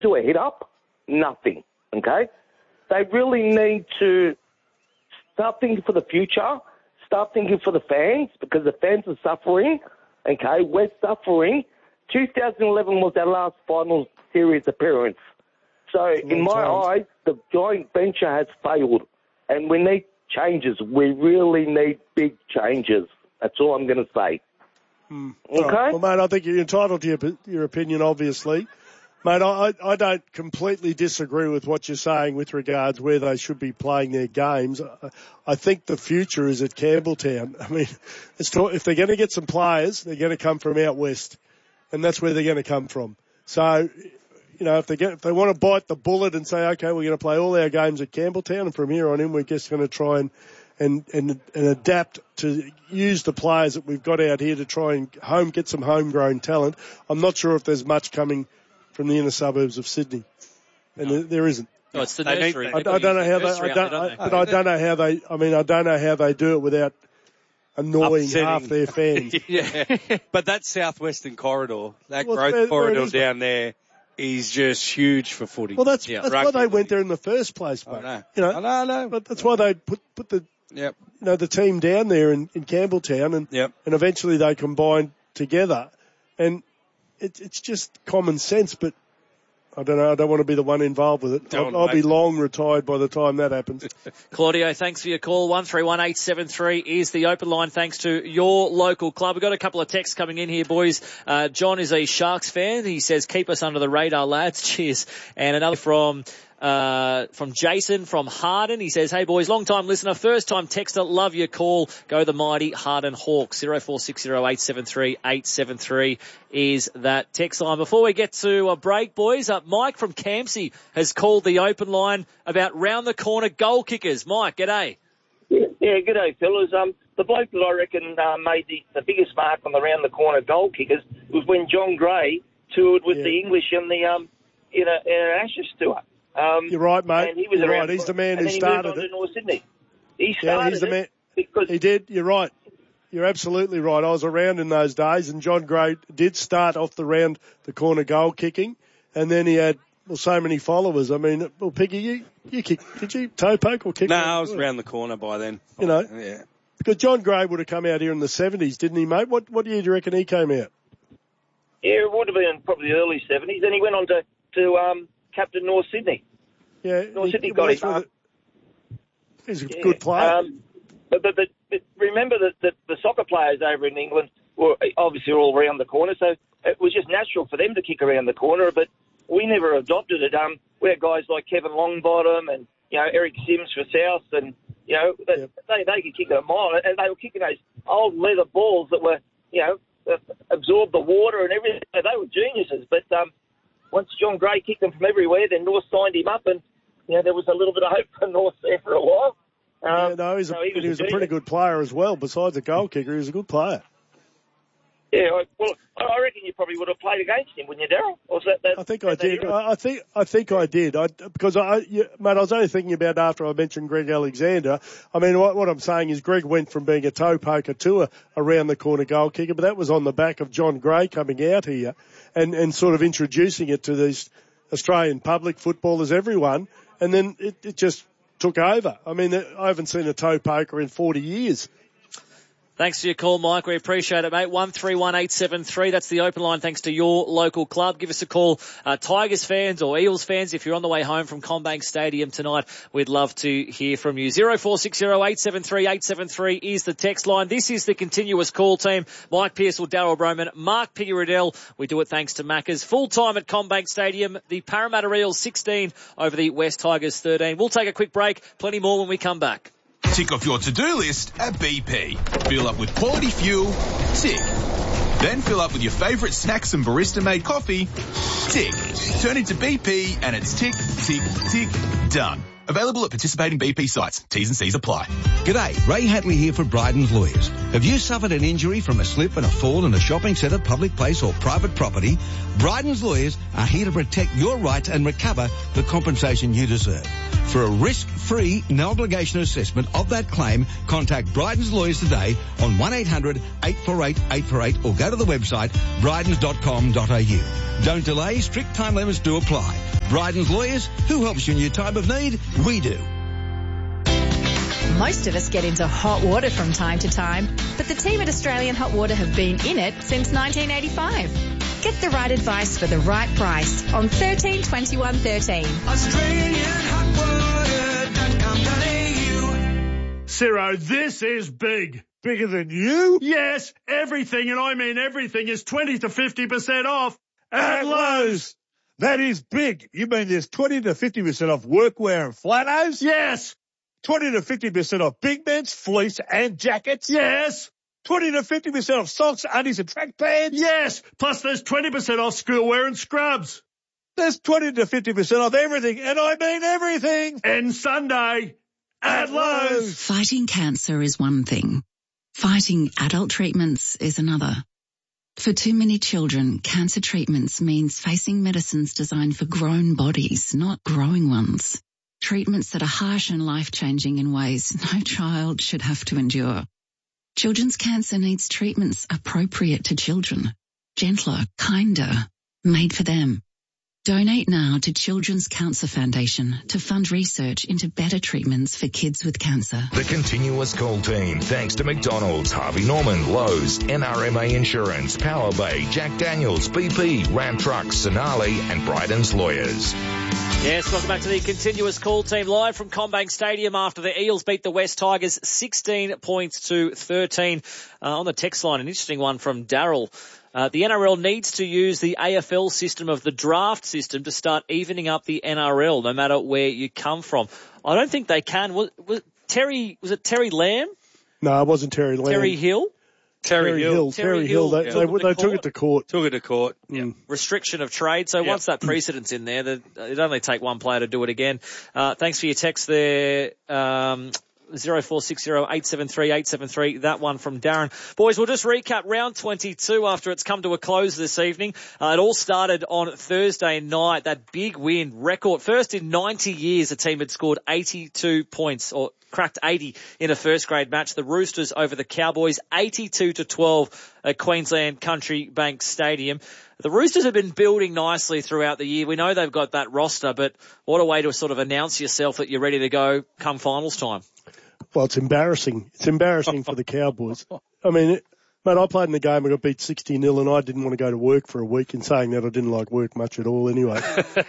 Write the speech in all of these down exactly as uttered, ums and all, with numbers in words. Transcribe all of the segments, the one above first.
do a hit up? Nothing, okay? They really need to start thinking for the future, start thinking for the fans, because the fans are suffering, okay? We're suffering. two thousand eleven was our last final series appearance. So, in my time. eyes, the joint venture has failed, and we need changes. We really need big changes. That's all I'm going to say. Hmm. Okay? Right. Well, mate, I think you're entitled to your, your opinion, obviously. Mate, I, I don't completely disagree with what you're saying with regards where they should be playing their games. I, I think the future is at Campbelltown. I mean, it's talk, if they're going to get some players, they're going to come from out west, and that's where they're going to come from. So, you know, if they get, if they want to bite the bullet and say, okay, we're going to play all our games at Campbelltown, and from here on in, we're just going to try and, and, and, and adapt to use the players that we've got out here to try and home, get some homegrown talent. I'm not sure if there's much coming from the inner suburbs of Sydney, and no. there, there isn't. No, it's the nursery. I, I don't know how they. I don't, I, but I don't know how they. I mean, I don't know how they do it without annoying Upsetting. half their fans. Yeah, but that southwestern corridor, that well, growth there, corridor there down there, is just huge for footy. Well, that's yeah. that's why they went there in the first place, mate. I know. You know, I know, I know. But that's why they put put the yep. you know the team down there in, in Campbelltown, and yep. and eventually they combined together, and it, it's just common sense, but. I don't know. I don't want to be the one involved with it. I'll, I'll be long retired by the time that happens. Claudio, thanks for your call. one three one eight seven three is the open line thanks to your local club. We've got a couple of texts coming in here, boys. Uh, John is a Sharks fan. He says, keep us under the radar, lads. Cheers. And another from... Uh, from Jason from Harden. He says, hey boys, long time listener, first time texter, love your call. Go the mighty Harden Hawks. zero four six zero eight seven three eight seven three is that text line. Before we get to a break, boys, uh, Mike from Campsie has called the open line about round the corner goal kickers. Mike, g'day. Yeah, yeah g'day fellas. Um, the bloke that I reckon uh, made the, the biggest mark on the round the corner goal kickers was when John Gray toured with yeah. the English in the um in a, in an Ashes tour. Um, You're right, mate. And he was You're around right. He's the man and who then started he moved on it. to North Sydney. He started yeah, he's the man. because he did. You're right. You're absolutely right. I was around in those days, and John Gray did start off the round the corner goal kicking, and then he had well so many followers. I mean, well, Piggy, you you kick? Did you toe poke or kick? No, I was round the corner by then. You know, yeah. Because John Gray would have come out here in the seventies, didn't he, mate? What what year do you reckon he came out? Yeah, it would have been probably the early seventies. Then he went on to to um, captain North Sydney. Yeah, North he, Sydney got him. The, he's a yeah, good player. Um, but, but, but, but remember that the, the soccer players over in England were obviously all around the corner, so it was just natural for them to kick around the corner, but we never adopted it. Um, we had guys like Kevin Longbottom and, you know, Eric Sims for South, and, you know, they, yep. they, they could kick it a mile, and they were kicking those old leather balls that were, you know, absorbed the water and everything. They were geniuses, but um, once John Gray kicked them from everywhere, then North signed him up, and you know, there was a little bit of hope for North there for a while. Um, yeah, no, he's a, so he was, he was a, a pretty good player as well. Besides a goal kicker, he was a good player. Yeah, well, I reckon you probably would have played against him, wouldn't you, Darryl? Or was that, that, I think I did. I, I think I think I did. I, because I, you, mate, I was only thinking about after I mentioned Greg Alexander. I mean, what, what I'm saying is Greg went from being a toe poker to a around the corner goal kicker, but that was on the back of John Gray coming out here and and sort of introducing it to these Australian public footballers, everyone, and then it, it just took over. I mean, I haven't seen a toe poker in forty years. Thanks for your call, Mike. We appreciate it, mate. one three one eight seven three. That's the open line thanks to your local club. Give us a call. Uh, Tigers fans or Eels fans, if you're on the way home from CommBank Stadium tonight, we'd love to hear from you. zero four six zero eight seven three eight seven three is the text line. This is the continuous call team. Mike Pearsall, Darryl Broman, Mark Piggy Riddell. We do it thanks to Macca's. Full time at CommBank Stadium. The Parramatta Eels sixteen over the West Tigers thirteen. We'll take a quick break. Plenty more when we come back. Tick off your to-do list at B P. Fill up with quality fuel. Tick. Then fill up with your favourite snacks and barista-made coffee. Tick. Turn into B P and it's tick, tick, tick, done. Available at participating B P sites. T's and C's apply. G'day, Ray Hatley here for Bryden's Lawyers. Have you suffered an injury from a slip and a fall in a shopping centre, public place or private property? Bryden's Lawyers are here to protect your rights and recover the compensation you deserve. For a risk-free, no-obligation assessment of that claim, contact Bryden's Lawyers today on one eight hundred eight four eight eight four eight or go to the website brydens dot com dot a u. Don't delay, strict time limits do apply. Bryden's Lawyers, who helps you in your time of need? We do. Most of us get into hot water from time to time, but the team at Australian Hot Water have been in it since nineteen eighty-five. Get the right advice for the right price on thirteen twenty-one thirteen. Australian Hot Water dot com dot a u. Ciro, this is big. Bigger than you? Yes, everything, and I mean everything, is twenty to fifty percent off at, At Lowe's. Lowe's. That is big. You mean there's twenty to fifty percent off workwear and flannels? Yes, twenty to fifty percent off big men's fleece and jackets? yes, twenty to fifty percent off socks, undies and track pants? yes. Plus there's twenty percent off schoolwear and scrubs. There's twenty to fifty percent off everything, and I mean everything. And Sunday at Lowe's. Fighting cancer is one thing. Fighting adult treatments is another. For too many children, cancer treatments means facing medicines designed for grown bodies, not growing ones. Treatments that are harsh and life-changing in ways no child should have to endure. Children's cancer needs treatments appropriate to children. Gentler, kinder, made for them. Donate now to Children's Cancer Foundation to fund research into better treatments for kids with cancer. The Continuous Call Team, thanks to McDonald's, Harvey Norman, Lowe's, N R M A Insurance, Power Bay, Jack Daniels, B P, Ram Trucks, Sonali and Bryden's Lawyers. Yes, welcome back to the Continuous Call Team live from CommBank Stadium after the Eels beat the West Tigers sixteen points to thirteen. Uh, on the text line, an interesting one from Daryl. Uh, the N R L needs to use the A F L system of the draft system to start evening up the N R L, no matter where you come from. I don't think they can. Was, was Terry? Was it Terry Lamb? No, it wasn't Terry Lamb. Terry Hill. Terry, Terry Hill. Hill. Terry Terry Hill. Hill. They, Yeah. they, Took it they to took court. it to court. Took it to court. Yeah. Restriction of trade. So Yeah. once that precedent's in there, it'd only take one player to do it again. Uh, thanks for your text there. Um, zero four six zero eight seven three eight seven three. That one from Darren. Boys, we'll just recap round twenty-two after it's come to a close this evening. Uh, it all started on Thursday night. That big win record. First in ninety years, a team had scored eighty-two points or cracked eighty in a first grade match. The Roosters over the Cowboys, eighty-two to twelve at Queensland Country Bank Stadium. The Roosters have been building nicely throughout the year. We know they've got that roster, but what a way to sort of announce yourself that you're ready to go come finals time. Well, it's embarrassing. It's embarrassing for the Cowboys. I mean, it, mate, I played in the game. I got beat sixty nil, and I didn't want to go to work for a week. In saying that, I didn't like work much at all anyway.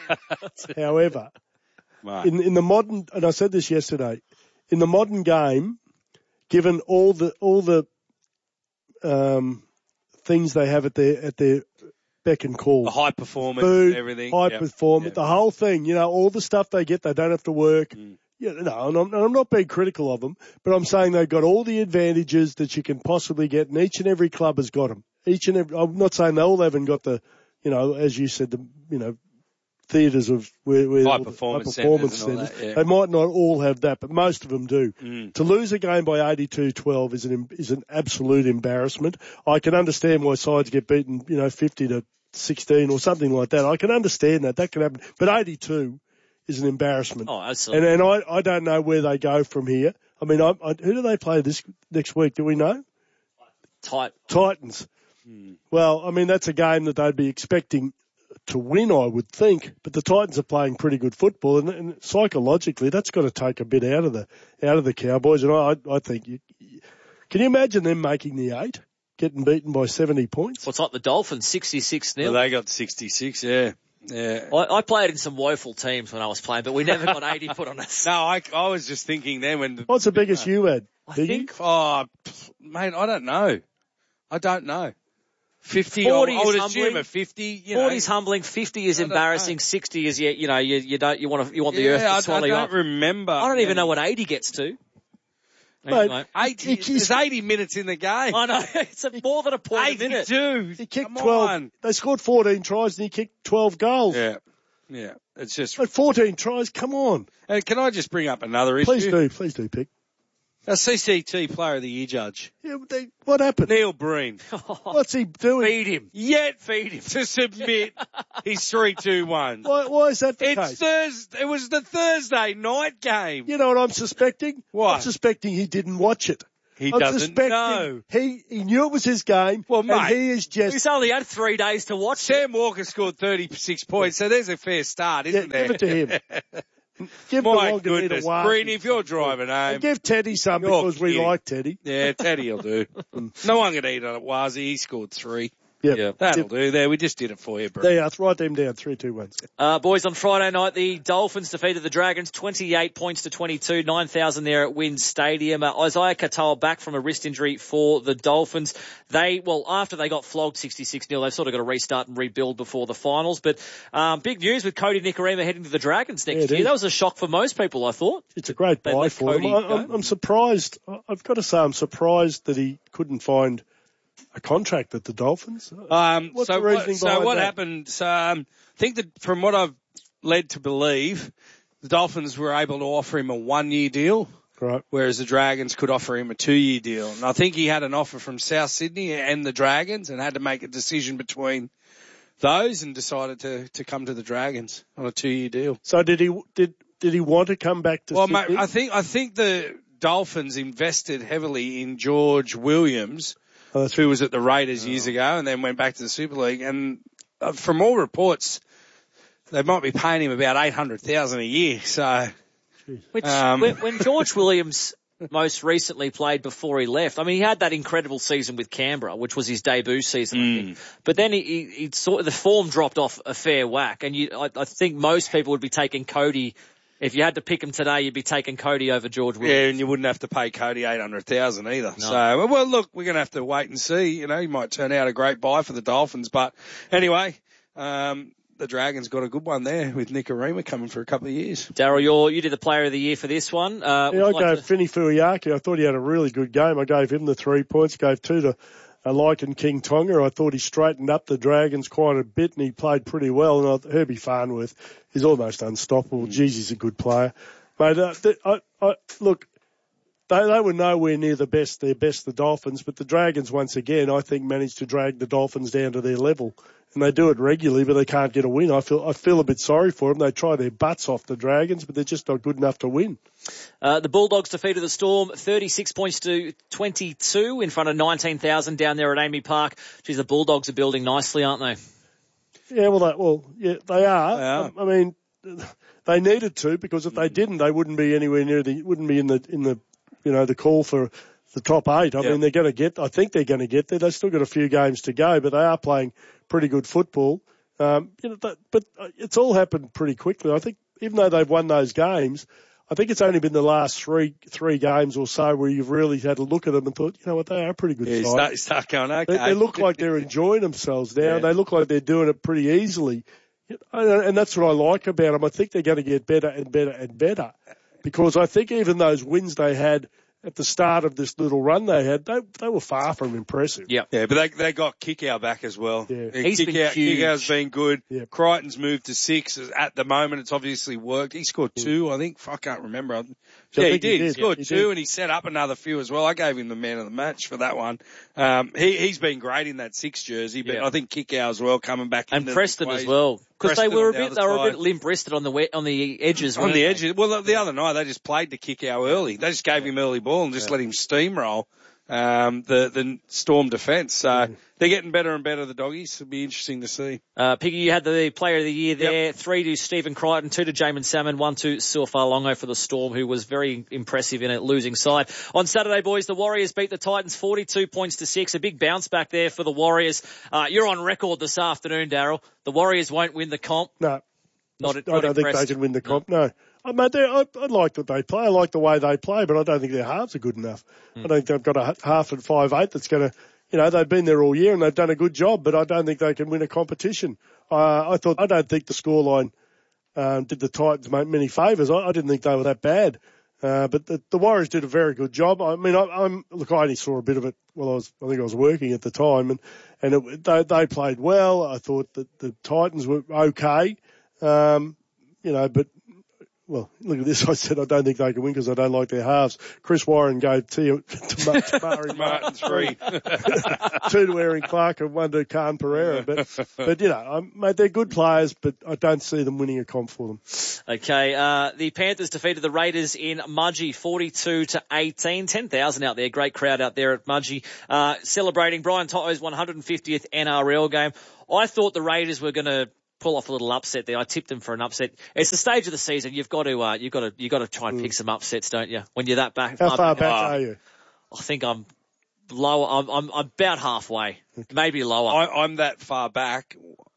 However, Right. in in the modern, and I said this yesterday, in the modern game, given all the all the um, things they have at their at their beck and call, The high performance, food, everything. high Yep. performance, Yep. the whole thing. You know, all the stuff they get, they don't have to work. Mm. Yeah, no, and I'm, and I'm not being critical of them, but I'm saying they've got all the advantages that you can possibly get, and each and every club has got them. Each and every, I'm not saying they all haven't got the, you know, as you said, the, you know, theatres of where, where High all the performance high performance centres and all centres. that, yeah. They might not all have that, but most of them do. Mm. To lose a game by eighty-two twelve is an is an absolute embarrassment. I can understand why sides get beaten, you know, fifty to sixteen or something like that. I can understand that. That can happen. But eighty-two is an embarrassment. Oh, absolutely. And, and I, I don't know where they go from here. I mean, I, I, who do they play this next week? Do we know? Tight. Titans. Hmm. Well, I mean, that's a game that they'd be expecting to win, I would think. But the Titans are playing pretty good football, and, and psychologically, that's got to take a bit out of the out of the Cowboys. And I, I think, you, can you imagine them making the eight, getting beaten by seventy points? Well, it's like the Dolphins, sixty-six nil. Well, they got sixty-six, yeah. Yeah. I, I played in some woeful teams when I was playing, but we never got eighty put on us. No, I, I was just thinking then when... The, What's the biggest you had? I Biggie? think Oh, pff, mate, I don't know. I don't know. fifty, forty I, I would is assume humbling. a fifty, you know. forty's humbling, fifty is I don't embarrassing, know. sixty is, you, you know, you, you don't, you want to, you want the Yeah, earth to I, swallow I you don't up. remember. I don't even know what eighty gets to. Mate, Anyway. eighty, He- he's- there's eighty minutes in the game. I know, it's a, more than a point a minute. eighty-two. He kicked Come twelve. on. They scored fourteen tries, and he kicked twelve goals. Yeah. Yeah. It's just... But fourteen tries, come on. Uh, can I just bring up another issue? Please do, please do, Pick. A C C T Player of the Year judge. Yeah, but they, what happened? Neil Breen. What's he doing? Feed him. Yet feed him to submit his three two one. Why, why is that the It's case? Thursday. It was the Thursday night game. You know what I'm suspecting? What? I'm suspecting he didn't watch it. He I'm doesn't suspecting know. He, he knew it was his game, Well, and mate, he is just... He's only had three days to watch it. Sam Walker scored thirty-six points, so there's a fair start, isn't Yeah, there? give it to him. Give My the goodness, Breen, if you're driving home, And give Teddy some You're because we cute. like Teddy. yeah, Teddy will do. No one can eat on it, Wazzy. He scored three. Yep. Yeah. That'll do. There, we just did it for you, bro. There you are. Write them down. Three, two, one. Uh, boys, on Friday night, the Dolphins defeated the Dragons twenty-eight points to twenty-two, nine thousand there at Wynn Stadium. Uh, Isaiah Katoa back from a wrist injury for the Dolphins. They, well, after they got flogged sixty-six nil, they've sort of got to restart and rebuild before the finals. But um, big news with Cody Nikorima heading to the Dragons next Yeah, year. is. That was a shock for most people, I thought. It's a great They buy let for him. Cody I, go. I'm, I'm surprised. I- I've got to say, I'm surprised that he couldn't find a contract at the Dolphins. Um, What's so the reasoning what, so behind what that? happened? So, um, I think that from what I've led to believe, the Dolphins were able to offer him a one-year deal, Right. whereas the Dragons could offer him a two-year deal. And I think he had an offer from South Sydney and the Dragons and had to make a decision between those and decided to, to come to the Dragons on a two-year deal. So did he did did he want to come back to Well, Sydney? mate, I think I think the Dolphins invested heavily in George Williams, Oh, that's who was at the Raiders years ago and then went back to the Super League. And uh, from all reports, they might be paying him about eight hundred thousand a year. So, Which, Um, when, when George Williams most recently played before he left, I mean, he had that incredible season with Canberra, which was his debut season, I think. But then he, he, he sort of, the form dropped off a fair whack. And you, I, I think most people would be taking Cody. If you had to pick him today, you'd be taking Cody over George Williams. yeah, and you wouldn't have to pay Cody eight hundred thousand either. So, well, look, we're going to have to wait and see. You know, he might turn out a great buy for the Dolphins. But anyway, um, the Dragons got a good one there with Nikorima coming for a couple of years. Daryl, you're, you did the player of the year for this one. Uh, Yeah, I would you like gave to- Finny Fuiaki. I thought he had a really good game. I gave him the three points, gave two to uh, Lycan King Tonga. I thought he straightened up the Dragons quite a bit and he played pretty well. And I, Herbie Farnworth is almost unstoppable. Jeez, he's a good player. Mate, uh, th- I, I, look, they, they were nowhere near the best, their best, the Dolphins, but the Dragons, once again, I think managed to drag the Dolphins down to their level. And they do it regularly, but they can't get a win. I feel I feel a bit sorry for them. They try their butts off the Dragons, but they're just not good enough to win. Uh, the Bulldogs defeated the Storm thirty-six points to twenty-two in front of nineteen thousand down there at Amy Park. Geez, the Bulldogs are building nicely, aren't they? Yeah, well, they, well, yeah, they are. They are. I, I mean, they needed to because if they didn't, they wouldn't be anywhere near the wouldn't be in the in the you know the call for the top eight. I Yep. mean, they're going to get. I think they're going to get there. They've still got a few games to go, but they are playing pretty good football. Um, you know, that, but it's all happened pretty quickly. I think even though they've won those games, I think it's only been the last three three games or so where you've really had a look at them and thought, you know what, they are a pretty good Yeah, you side. start, you start going, okay. They, they look like they're enjoying themselves now. Yeah. They look like they're doing it pretty easily. And that's what I like about them. I think they're going to get better and better and better because I think even those wins they had at the start of this little run they had, they they were far from impressive. Yep. Yeah, but they they got Kickout back as well. Yeah. He's been Kickout, huge. Kickout's been good. Yep. Crichton's moved to six at the moment. It's obviously worked. He scored two, I think. I can't remember. Yeah, he think did. he He, did. scored He two, did. and he set up another few as well. I gave him the man of the match for that one. Um, he he's been great in that six jersey, but Yeah. I think Kickout as well coming back And into the Preston as equation. well. Because they Preston were a on the bit, other they were a side. bit limp-wristed on the wet, on the edges. On weren't the they? edges. Well, the other night they just played the kick out early. They just gave him early ball and just let him steamroll um, the the Storm defence. So they're getting better and better, the doggies. It'll be interesting to see. Uh, Piggy, you had the player of the year there. Three to Stephen Crichton, two to Jamin Salmon, one to Suafalongo for the Storm, who was very impressive in a losing side. On Saturday, boys, the Warriors beat the Titans forty-two points to six. A big bounce back there for the Warriors. Uh, you're on record this afternoon, Daryl. The Warriors won't win the comp. No, Not, I not don't think impressed. they can win the comp. No, I, mean, I, I like what they play. I like the way they play, but I don't think their halves are good enough. I don't think they've got a half at five eight that's going to. You know, they've been there all year and they've done a good job, but I don't think they can win a competition. Uh, I thought, I don't think the scoreline um, did the Titans many favours. I, I didn't think they were that bad. Uh, but the, the Warriors did a very good job. I mean, I, I'm, look, I only saw a bit of it while I was, I think I was working at the time and, and it, they, they played well. I thought that the Titans were okay. Um, you know, but Well, look at this. I said I don't think they can win because I don't like their halves. Chris Warren gave to, to, to Murray Martin three. Two to Aaron Clark and one to Khan Pereira. But, but you know, um, mate, they're good players, but I don't see them winning a comp for them. Okay, uh, the Panthers defeated the Raiders in Mudgee forty-two to eighteen. ten thousand out there. Great crowd out there at Mudgee. Uh, celebrating Brian To'o's one hundred fiftieth N R L game. I thought the Raiders were going to pull off a little upset there. I tipped them for an upset. It's the stage of the season. You've got to, uh, you've got to, you've got to try and pick some upsets, don't you? When you're that back. How far back, back oh, are you? I think I'm lower. I'm, I'm, I'm about halfway, maybe lower. I, I'm that far back.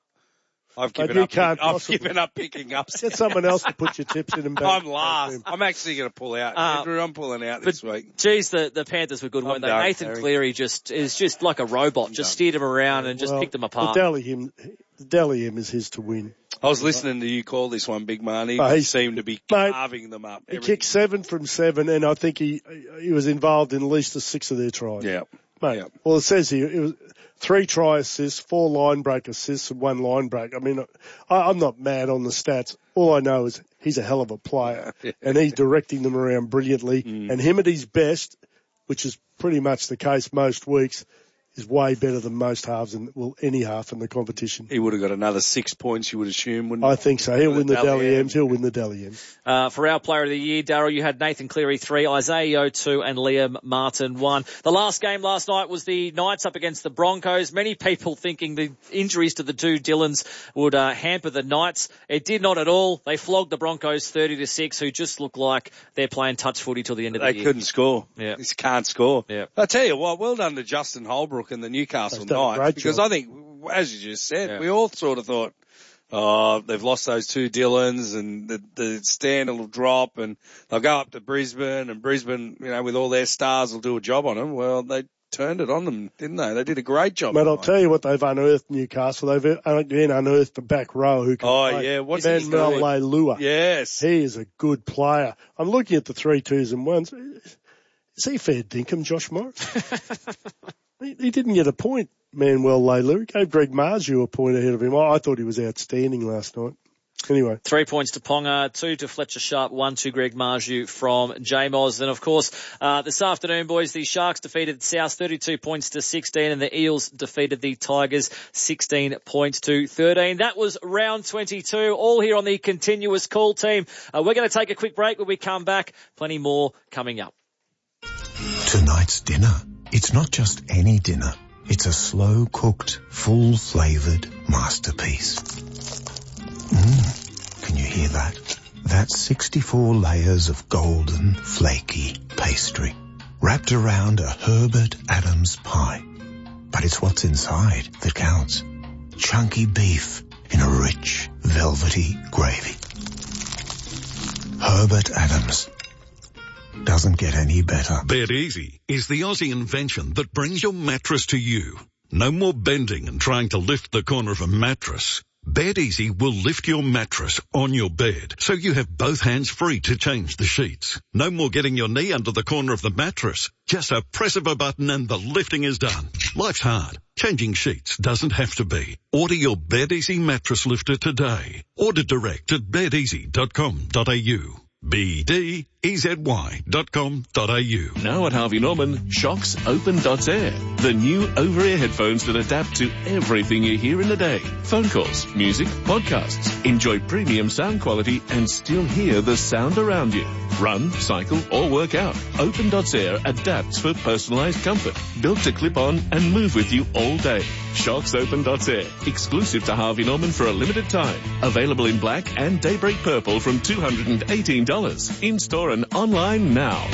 I've given you up. can't I've possibly. given up picking upsets. Get someone else to put your tips in and back. I'm last. I'm actually going to pull out. Uh, Andrew, I'm pulling out this but, week. Geez, the, the Panthers were good, weren't they? done, Nathan Harry. Cleary just is just like a robot. Just steered him around and just Well, picked them apart. The Delhi him, the Delhi him is his to win. I was listening to you call this one, Big Man. He, Oh, he he- seemed to be Mate, carving them up. He Every- kicked seven from seven, and I think he he was involved in at least the six of their tries. Yeah. Mate, Yeah. well, it says here, it was three try assists, four line break assists, and one line break. I mean, I, I'm not mad on the stats. All I know is he's a hell of a player, and he's directing them around brilliantly. Mm. And him at his best, which is pretty much the case most weeks, is way better than most halves and well any half in the competition. He would have got another six points, you would assume, wouldn't I think so. He'll For win the the Dally Dally M's. He'll win the Dally M's. Uh, for our player of the year, Darryl, you had Nathan Cleary three, Isaiah Yeo two, and Liam Martin one. The last game last night was the Knights up against the Broncos. Many people thinking the injuries to the two Dylans would uh, hamper the Knights. It did not at all. They flogged the Broncos thirty to six, who just look like they're playing touch footy till the end of they? the They year. couldn't score. Yeah. Just can't score. Yeah. I tell you what, well done to Justin Holbrook and the Newcastle They've done a Knights, great because job. I think, as you just said, Yeah. we all sort of thought, oh, they've lost those two Dylans and the, the standard will drop and they'll go up to Brisbane and Brisbane, you know, with all their stars will do a job on them. Well, they turned it on them, didn't they? They did a great job. But I'll tonight. tell you what they've unearthed Newcastle. They've again unearthed the back row who can Oh, play. yeah, what's his Manuel name? Leilua. Yes. He is a good player. I'm looking at the three twos and ones. Is he fair dinkum, Josh Morris? he, he didn't get a point, Manuel Leilua. He gave Greg Marju a point ahead of him. I, I thought he was outstanding last night. Anyway. Three points to Ponga, two to Fletcher Sharp, one to Greg Marju from J-Moz. And of course, uh, this afternoon, boys, the Sharks defeated South thirty-two points to sixteen and the Eels defeated the Tigers sixteen points to thirteen. That was round twenty-two, all here on the continuous call team. Uh, we're going to take a quick break. When we come back, plenty more coming up. Tonight's dinner. It's not just any dinner. It's a slow-cooked, full-flavoured masterpiece. Mmm. Can you hear that? That's sixty-four layers of golden, flaky pastry wrapped around a Herbert Adams pie. But it's what's inside that counts. Chunky beef in a rich, velvety gravy. Herbert Adams. Doesn't get any better. Bed Easy is the Aussie invention that brings your mattress to you. No more bending and trying to lift the corner of a mattress. Bed Easy will lift your mattress on your bed, so you have both hands free to change the sheets. No more getting your knee under the corner of the mattress. Just a press of a button and the lifting is done. Life's hard. Changing sheets doesn't have to be. Order your Bed Easy mattress lifter today. Order direct at bed easy dot com dot a u. B D E Z Y dot com dot a u. Now at Harvey Norman, Shocks Open dot air. The new over-ear headphones that adapt to everything you hear in the day. Phone calls, music, podcasts. Enjoy premium sound quality and still hear the sound around you. Run, cycle, or work out. Open dot air adapts for personalized comfort. Built to clip on and move with you all day. Shocks Open dot air. Exclusive to Harvey Norman for a limited time. Available in black and daybreak purple from two hundred eighteen dollars. In-store and online now.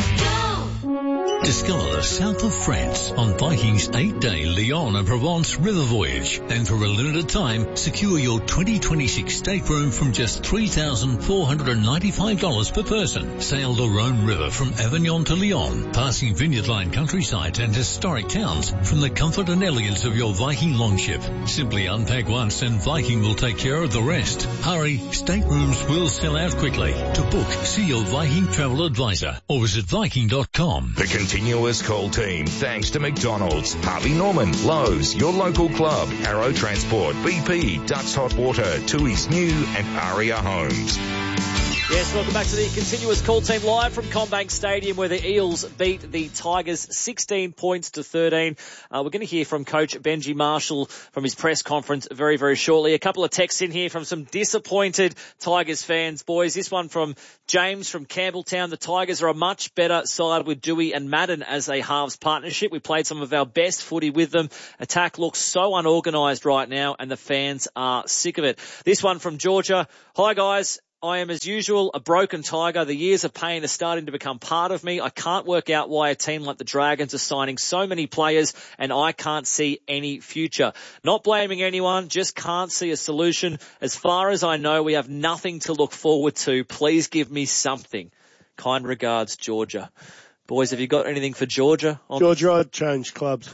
Discover the south of France on Viking's eight-day Lyon and Provence river voyage. And for a limited time, secure your twenty twenty-six stateroom from just three thousand four hundred ninety-five dollars per person. Sail the Rhone River from Avignon to Lyon, passing vineyard-lined countryside and historic towns from the comfort and elegance of your Viking longship. Simply unpack once and Viking will take care of the rest. Hurry, staterooms will sell out quickly. To book, see your Viking travel advisor or visit viking dot com. The continuous call team, thanks to McDonald's, Harvey Norman, Lowe's, your local club, Arrow Transport, B P, Ducks Hot Water, Tui's New and Aria Homes. Yes, welcome back to the continuous call team live from Combank Stadium where the Eels beat the Tigers sixteen points to thirteen. Uh, we're going to hear from Coach Benji Marshall from his press conference very, very shortly. A couple of texts in here from some disappointed Tigers fans. Boys, this one from James from Campbelltown. The Tigers are a much better side with Dewey and Madden as a halves partnership. We played some of our best footy with them. Attack looks so unorganised right now and the fans are sick of it. This one from Georgia. Hi guys. I am, as usual, a broken tiger. The years of pain are starting to become part of me. I can't work out why a team like the Dragons are signing so many players and I can't see any future. Not blaming anyone, just can't see a solution. As far as I know, we have nothing to look forward to. Please give me something. Kind regards, Georgia. Boys, have you got anything for Georgia? On- Georgia, I'd change clubs.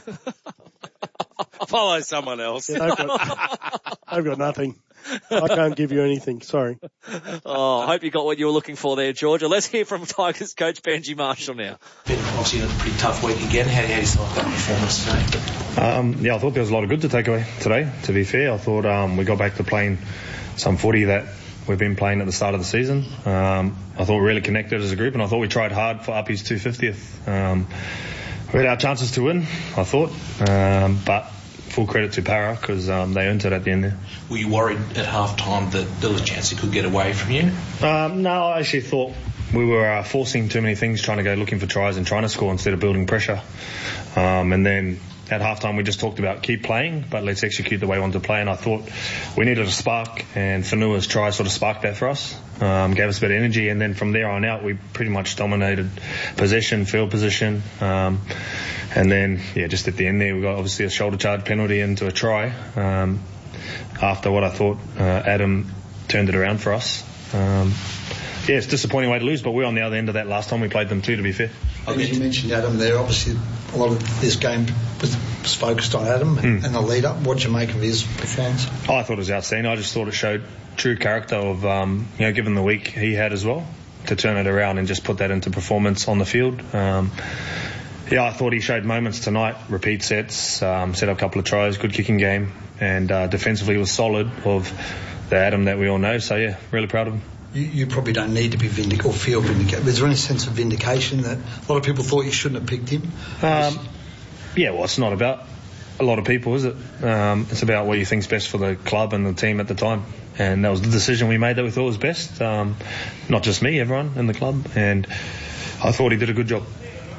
Follow someone else. Yeah, I've, got, I've got nothing. I can't give you anything. Sorry. Oh, I hope you got what you were looking for there, Georgia. Let's hear from Tigers coach Benji Marshall now. Been obviously in a pretty tough week again. How, how do you like that performance today? Um, yeah, I thought there was a lot of good to take away today, to be fair. I thought um, we got back to playing some footy that we've been playing at the start of the season. Um, I thought we really connected as a group, and I thought we tried hard for Uppy's two hundred fiftieth. Um, we had our chances to win, I thought, um, but full credit to Para because um, they earned it at the end there. Were you worried at half time that there was a chance it could get away from you? Um, no, I actually thought we were uh, forcing too many things, trying to go looking for tries and trying to score instead of building pressure. Um, and then at halftime we just talked about keep playing, but let's execute the way we want to play. And I thought we needed a spark, and Whanua's try sort of sparked that for us, um, gave us a bit of energy. And then from there on out, we pretty much dominated possession, field position. Um, and then, yeah, just at the end there, we got obviously a shoulder charge penalty into a try. Um, after what I thought uh, Adam turned it around for us. Um, yeah, it's a disappointing way to lose, but we're on the other end of that last time we played them too, to be fair. As you mentioned Adam there, obviously a lot of this game was, was focused on Adam mm. and the lead up. What did you make of his performance? Oh, I thought it was outstanding. I just thought it showed true character of, um, you know, given the week he had as well, to turn it around and just put that into performance on the field. Um, yeah, I thought he showed moments tonight, repeat sets, um, set up a couple of tries, good kicking game, and uh, defensively was solid of the Adam that we all know. So, yeah, really proud of him. You, you probably don't need to be vindicated or feel vindicated. Is there any sense of vindication that a lot of people thought you shouldn't have picked him? Um, yeah, well, it's not about a lot of people, is it? Um, it's about what you think's best for the club and the team at the time. And that was the decision we made that we thought was best. Um, not just me, everyone in the club. And I thought he did a good job.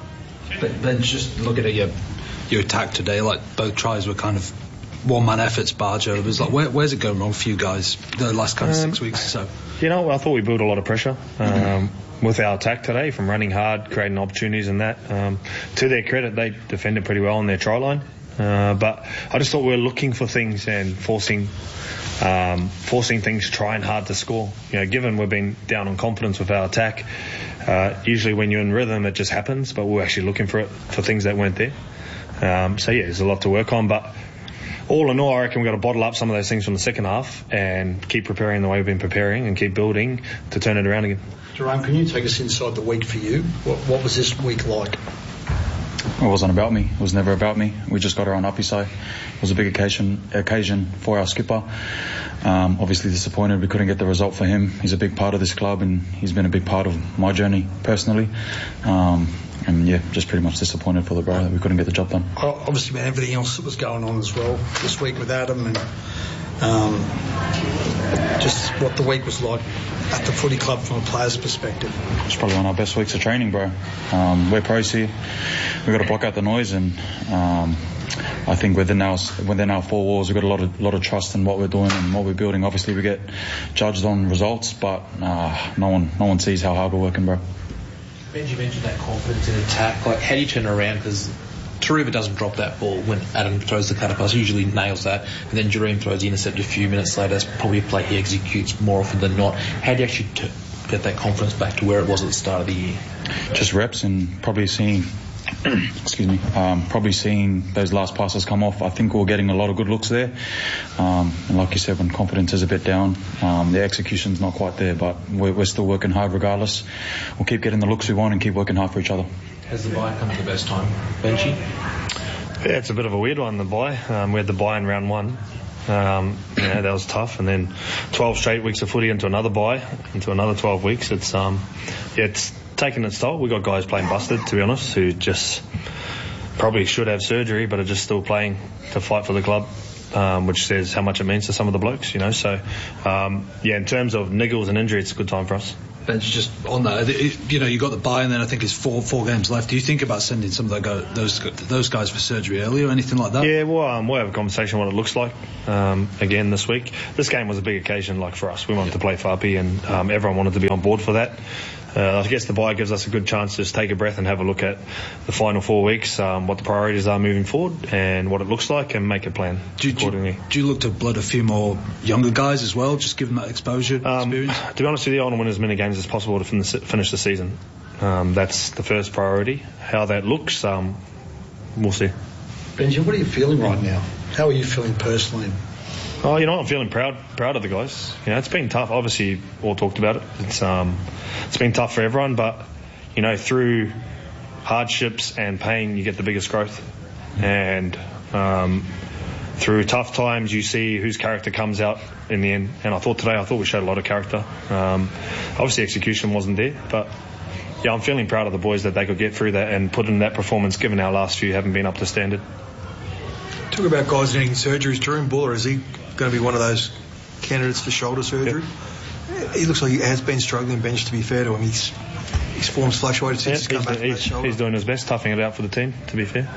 But, but just looking at your your attack today, like both tries were kind of one-man efforts, Barger. It was like, where, where's it going wrong for you guys the last kind of um, six weeks or so? You know, I thought we built a lot of pressure um, mm-hmm. with our attack today, from running hard, creating opportunities and that. Um, to their credit, they defended pretty well on their try line. Uh, but I just thought we were looking for things and forcing um, forcing things, trying hard to score. You know, given we've been down on confidence with our attack, uh, usually when you're in rhythm, it just happens. But we're actually looking for it for things that weren't there. Um, so yeah, there's a lot to work on. But all in all, I reckon we've got to bottle up some of those things from the second half and keep preparing the way we've been preparing and keep building to turn it around again. Jerome, can you take us inside the week for you? What, what was this week like? It wasn't about me. It was never about me. We just got her on Uppy side. It was a big occasion occasion for our skipper. Um, obviously disappointed we couldn't get the result for him. He's a big part of this club and he's been a big part of my journey personally. Um, and yeah, just pretty much disappointed for the bro that we couldn't get the job done. Obviously, man, everything else that was going on as well this week with Adam and um, just what the week was like at the footy club from a player's perspective. It's probably one of our best weeks of training, bro. Um, we're pros here. We've got to block out the noise, and um, I think within our within our four walls, we've got a lot of lot of trust in what we're doing and what we're building. Obviously, we get judged on results, but uh, no one no one sees how hard we're working, bro. Benji mentioned that confidence in attack. Like, how do you turn around? Because Taruva doesn't drop that ball when Adam throws the cutter pass. He usually nails that. And then Jerome throws the intercept a few minutes later. That's probably a play he executes more often than not. How do you actually t- get that confidence back to where it was at the start of the year? Just reps and probably seeing, excuse me, um, probably seeing those last passes come off. I think we're getting a lot of good looks there. Um, and like you said, when confidence is a bit down, um, the execution's not quite there, but we're, we're still working hard regardless. We'll keep getting the looks we want and keep working hard for each other. Has the bye come at the best time, Benji? Yeah, it's a bit of a weird one, the bye. Um, we had the bye in round one. Um, you know, that was tough. And then twelve straight weeks of footy into another bye, into another twelve weeks. It's um, yeah, it's taken its toll. We've got guys playing busted, to be honest, who just probably should have surgery, but are just still playing to fight for the club. Um, which says how much it means to some of the blokes, you know. So, um, yeah, in terms of niggles and injury, it's a good time for us. Bench, just on that, you know, you got the bye, and then I think it's four four games left. Do you think about sending some of the go, those those guys for surgery early or anything like that? Yeah, well, um, we'll have a conversation on what it looks like um, again this week. This game was a big occasion, like for us. We wanted yeah. to play Whaapi, and um, everyone wanted to be on board for that. Uh, I guess the bye gives us a good chance to just take a breath and have a look at the final four weeks, um, what the priorities are moving forward and what it looks like, and make a plan do, accordingly. Do, do you look to blood a few more younger guys as well, just give them that exposure, um, experience? To be honest with you, I want to win as many games as possible to fin- finish the season. Um, that's the first priority. How that looks, um, we'll see. Benji, what are you feeling right now? How are you feeling personally? Oh, you know, I'm feeling proud, proud of the guys. You know, it's been tough. Obviously, all talked about it. It's um, it's been tough for everyone, but you know, through hardships and pain, you get the biggest growth. And um, through tough times, you see whose character comes out in the end. And I thought today, I thought we showed a lot of character. Um, obviously, execution wasn't there, but yeah, I'm feeling proud of the boys that they could get through that and put in that performance, given our last few haven't been up to standard. Talk about guys needing surgeries. Jerome Buller, is he going to be one of those candidates for shoulder surgery? Yep. He looks like he has been struggling, Bench, to be fair to him. He's, his form's fluctuated since yep, he's come back he's, from that shoulder. He's doing his best, toughing it out for the team, to be fair.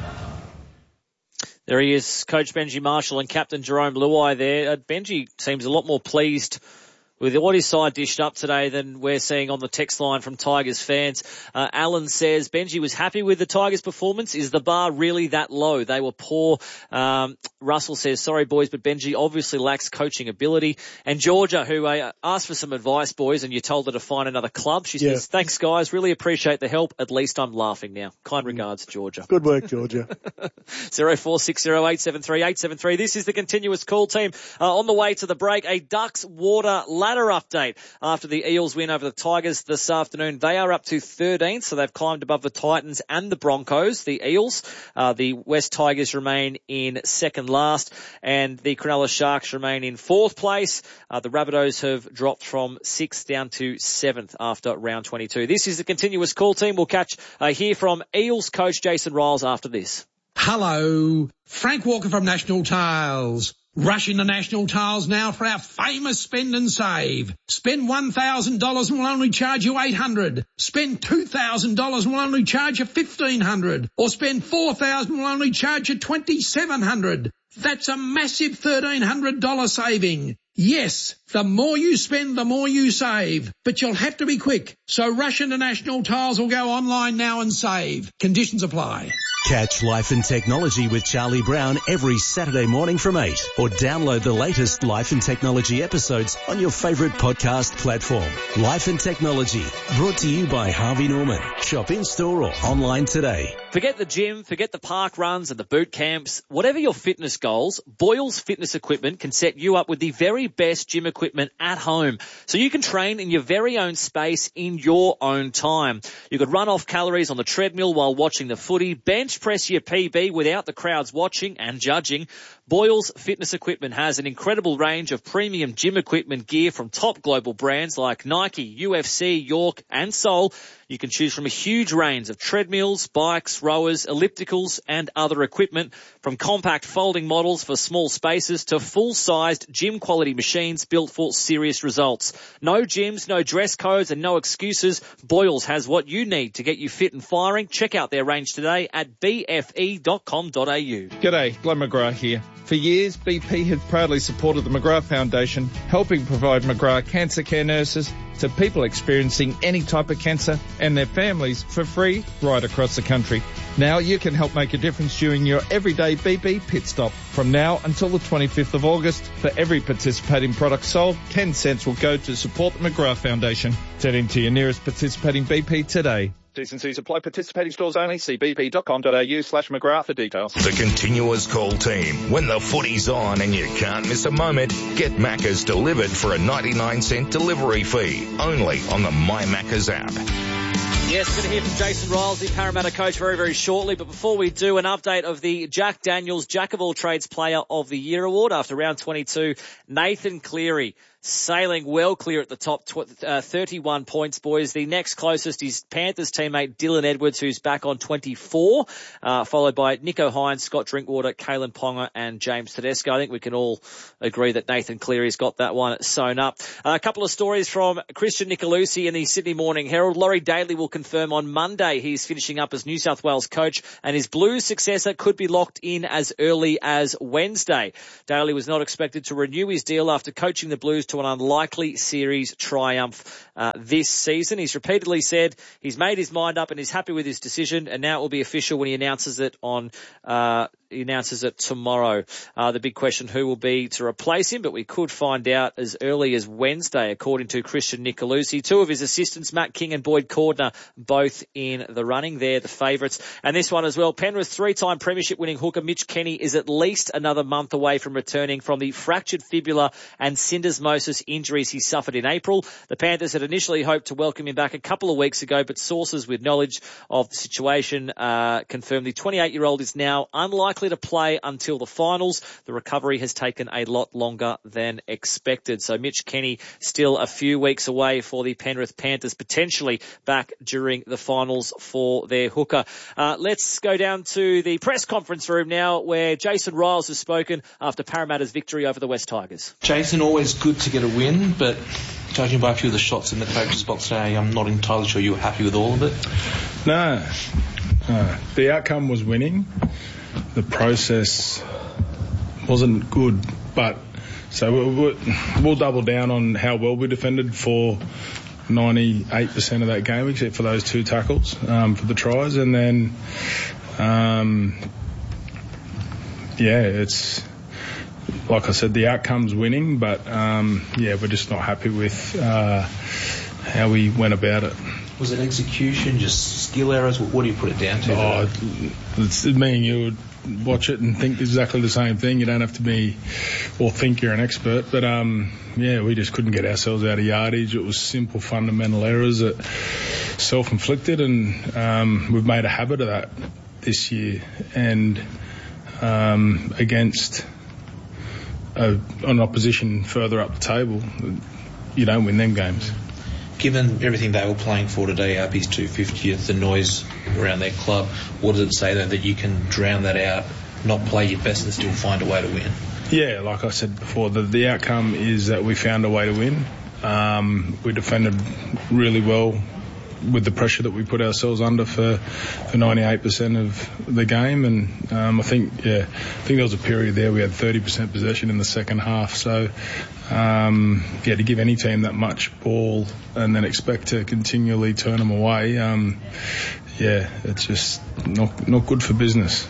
There he is, Coach Benji Marshall and Captain Jerome Luai there. Uh, Benji seems a lot more pleased with what his side dished up today than we're seeing on the text line from Tigers fans. Uh, Alan says, Benji was happy with the Tigers' performance. Is the bar really that low? They were poor. Um, Russell says, sorry, boys, but Benji obviously lacks coaching ability. And Georgia, who uh, asked for some advice, boys, and you told her to find another club. She yeah. says, thanks, guys. Really appreciate the help. At least I'm laughing now. Kind regards, Georgia. Good work, Georgia. zero four six zero eight seven three eight seven three. This is the continuous call team. Uh, on the way to the break, a Ducks water ladder update after the Eels win over the Tigers this afternoon. They are up to thirteenth, so they've climbed above the Titans and the Broncos. The Eels, uh, the West Tigers remain in second last, and the Cronulla Sharks remain in fourth place. Uh, the Rabbitohs have dropped from sixth down to seventh after round twenty-two. This is the continuous call team. We'll catch uh, hear from Eels coach Jason Riles after this. Hello, Frank Walker from National Tiles. Rush into National Tiles now for our famous spend and save. Spend one thousand dollars and we'll only charge you eight hundred dollars. Spend two thousand dollars and we'll only charge you fifteen hundred dollars. Or spend four thousand dollars and we'll only charge you twenty-seven hundred dollars. That's a massive thirteen hundred dollars saving. Yes, the more you spend, the more you save. But you'll have to be quick. So rush into National Tiles or go online now and save. Conditions apply. Catch Life and Technology with Charlie Brown every Saturday morning from eight, or download the latest Life and Technology episodes on your favourite podcast platform. Life and Technology, brought to you by Harvey Norman. Shop in-store or online today. Forget the gym, forget the park runs and the boot camps. Whatever your fitness goals, Boyle's Fitness Equipment can set you up with the very best gym equipment at home, so you can train in your very own space in your own time. You could run off calories on the treadmill while watching the footy, bench press your P B without the crowds watching and judging. Boyle's Fitness Equipment has an incredible range of premium gym equipment gear from top global brands like Nike, U F C, York and Soul. You can choose from a huge range of treadmills, bikes, rowers, ellipticals and other equipment, from compact folding models for small spaces to full-sized gym quality machines built for serious results. No gyms, no dress codes and no excuses. Boyle's has what you need to get you fit and firing. Check out their range today at b f e dot com dot a u. G'day, Glenn McGrath here. For years, B P has proudly supported the McGrath Foundation, helping provide McGrath cancer care nurses to people experiencing any type of cancer and their families for free right across the country. Now you can help make a difference during your everyday B P pit stop. From now until the twenty-fifth of August, for every participating product sold, ten cents will go to support the McGrath Foundation. Head into your nearest participating B P today. T's and C's apply. Participating stores only. See b p dot com dot a u slash McGrath for details. The continuous call team. When the footy's on and you can't miss a moment, get Macca's delivered for a ninety-nine cent delivery fee. Only on the My Macca's app. Yes, going to hear from Jason Riles, the Parramatta coach, very, very shortly. But before we do, an update of the Jack Daniels Jack of All Trades Player of the Year award after round twenty-two. Nathan Cleary sailing well clear at the top, tw- uh, thirty-one points, boys. The next closest is Panthers teammate Dylan Edwards, who's back on twenty-four, uh, followed by Nico Hines, Scott Drinkwater, Kalen Ponga, and James Tedesco. I think we can all agree that Nathan Cleary's got that one sewn up. Uh, a couple of stories from Christian Nicolosi in the Sydney Morning Herald. Laurie Daly will confirm on Monday he's finishing up as New South Wales coach, and his Blues successor could be locked in as early as Wednesday. Daly was not expected to renew his deal after coaching the Blues to an unlikely series triumph uh, this season. He's repeatedly said he's made his mind up and he's happy with his decision, and now it will be official when he announces it on uh he announces it tomorrow. Uh, the big question, who will be to replace him, but we could find out as early as Wednesday, according to Christian Nicolosi. Two of his assistants, Matt King and Boyd Cordner, both in the running. They're the favourites. And this one as well, Penrith three-time premiership winning hooker Mitch Kenny is at least another month away from returning from the fractured fibula and syndesmosis injuries he suffered in April. The Panthers had initially hoped to welcome him back a couple of weeks ago, but sources with knowledge of the situation uh, confirmed the twenty-eight-year-old is now unlikely to play until the finals. The recovery has taken a lot longer than expected. So Mitch Kenny still a few weeks away for the Penrith Panthers, potentially back during the finals for their hooker. Uh, let's go down to the press conference room now, where Jason Riles has spoken after Parramatta's victory over the West Tigers. Jason, always good to get a win, but judging by a few of the shots in the coach's box today, I'm not entirely sure you were happy with all of it. No. no. The outcome was winning. The process wasn't good, but so we'll, we'll double down on how well we defended for ninety-eight percent of that game, except for those two tackles um, for the tries. And then, um, yeah, it's like I said, the outcome's winning, but um, yeah, we're just not happy with uh, how we went about it. Was it execution, just skill errors? What do you put it down to? Oh, it's me and you would watch it and think exactly the same thing. You don't have to be or think you're an expert, but um, yeah, we just couldn't get ourselves out of yardage. It was simple, fundamental errors that self-inflicted, and um, we've made a habit of that this year. And um, against a, an opposition further up the table, you don't win them games. Given everything they were playing for today, R P's two fiftieth, the noise around their club, what does it say though, that you can drown that out, not play your best and still find a way to win? Yeah, like I said before, the, the outcome is that we found a way to win. Um, we defended really well with the pressure that we put ourselves under for, for ninety-eight percent of the game. And um, I think, yeah, I think there was a period there we had thirty percent possession in the second half. So, um, yeah, to give any team that much ball and then expect to continually turn them away, um, yeah, it's just not not good for business.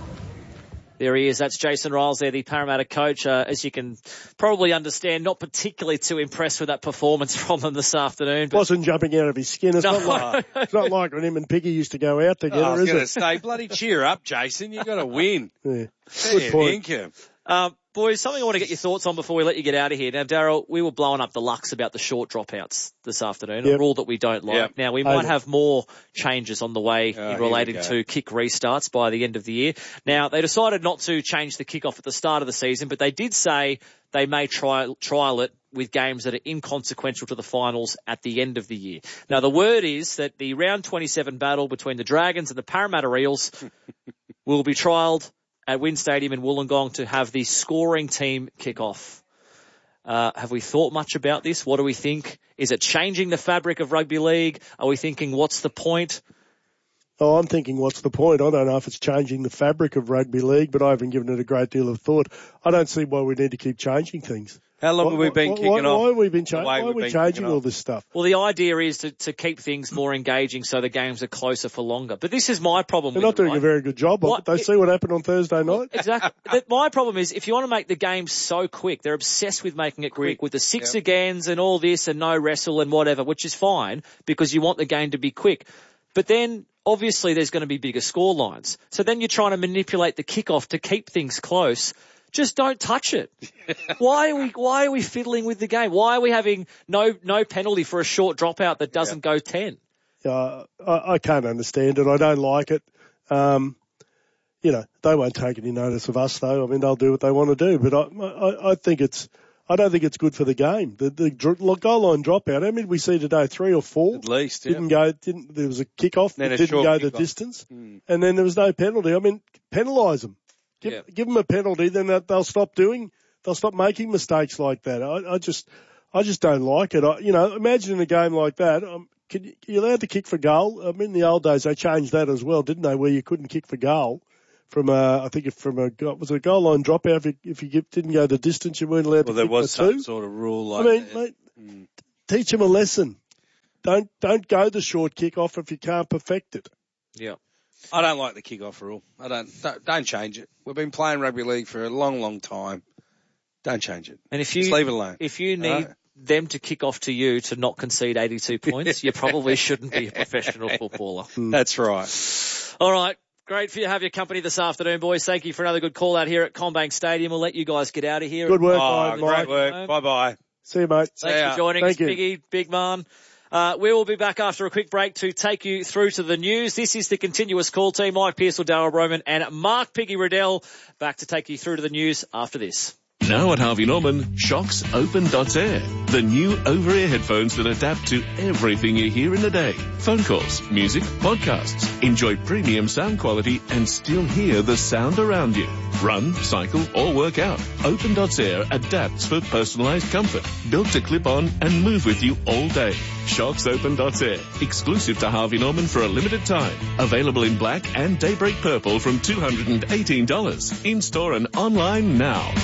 There he is. That's Jason Riles there, the Parramatta coach. Uh, as you can probably understand, not particularly too impressed with that performance from them this afternoon. But wasn't jumping out of his skin. It's, no. not like, it's not like when him and Piggy used to go out together, oh, I was is going to it? say, bloody cheer up, Jason. You've got to win. Yeah. Good point. Um, boys, something I want to get your thoughts on before we let you get out of here. Now, Daryl, we were blowing up the Lux about the short dropouts this afternoon, yep. a rule that we don't like. Yep. Now, we might have more changes on the way oh, relating to kick restarts by the end of the year. Now, they decided not to change the kickoff at the start of the season, but they did say they may try, trial it with games that are inconsequential to the finals at the end of the year. Now, the word is that the round twenty-seven battle between the Dragons and the Parramatta Eels will be trialled at Wynn Stadium in Wollongong to have the scoring team kick off. Uh, have we thought much about this? What do we think? Is it changing the fabric of rugby league? Are we thinking, what's the point? Oh, I'm thinking, what's the point? I don't know if it's changing the fabric of rugby league, but I haven't given it a great deal of thought. I don't see why we need to keep changing things. How long why, have we been why, kicking why, off? Why have we been, cha- why are we been changing all this stuff? Well, the idea is to, to keep things more engaging so the games are closer for longer. But this is my problem. They're with not doing it, right? a very good job of what, it. They it, see what happened on Thursday night. Exactly. But my problem is, if you want to make the game so quick, they're obsessed with making it quick, with the six yep. agains and all this and no wrestle and whatever, which is fine because you want the game to be quick. But then obviously there's going to be bigger score lines. So then you're trying to manipulate the kickoff to keep things close. Just don't touch it. Why are we, why are we fiddling with the game? Why are we having no, no penalty for a short dropout that doesn't yeah. go ten? Uh, I, I can't understand it. I don't like it. Um, you know, they won't take any notice of us, though. I mean, they'll do what they want to do. But I, I, I think it's, I don't think it's good for the game. The, the goal line dropout. How many did we see today? Three or four? At least, yeah. Didn't go. Didn't. There was a kick-off. Then that a didn't go the kick-off. distance, Mm. and then there was no penalty. I mean, penalise them. Give, Yeah. give them a penalty, then they'll stop doing. They'll stop making mistakes like that. I, I just, I just don't like it. I, you know, imagine in a game like that. Um, can you, you're allowed to kick for goal. I mean, in the old days they changed that as well, didn't they? Where you couldn't kick for goal. From a, I think if from a was it a goal line dropout. If you, if you get, didn't go the distance, you weren't allowed Well, to there kick was for two. some sort of rule like I mean, that. mate, Mm. teach them a lesson. Don't don't go the short kick off if you can't perfect it. Yeah. I don't like the kick-off rule. I don't, don't, don't change it. We've been playing rugby league for a long, long time. Don't change it. And if you, Just leave it alone. If you need Right? them to kick off to you to not concede eighty-two points, you probably shouldn't be a professional footballer. That's right. All right. Great for you to have your company this afternoon, boys. Thank you for another good call out here at Combank Stadium. We'll let you guys get out of here. Good work, Oh, mate. great Mike. work. Bye-bye. See you, mate. Thanks ya. for joining Thank us, you. Biggie, Big Man. Uh, we will be back after a quick break to take you through to the news. This is the continuous call team. Mike Pearsall, Darryl Broman and Mark Piggy Riddell back to take you through to the news after this. Now at Harvey Norman, Shocks Open Air. The new over-ear headphones that adapt to everything you hear in the day. Phone calls, music, podcasts. Enjoy premium sound quality and still hear the sound around you. Run, cycle or work out. Open Air adapts for personalized comfort. Built to clip on and move with you all day. Shocks Open Air. Exclusive to Harvey Norman for a limited time. Available in black and daybreak purple from two hundred eighteen dollars. In-store and online now.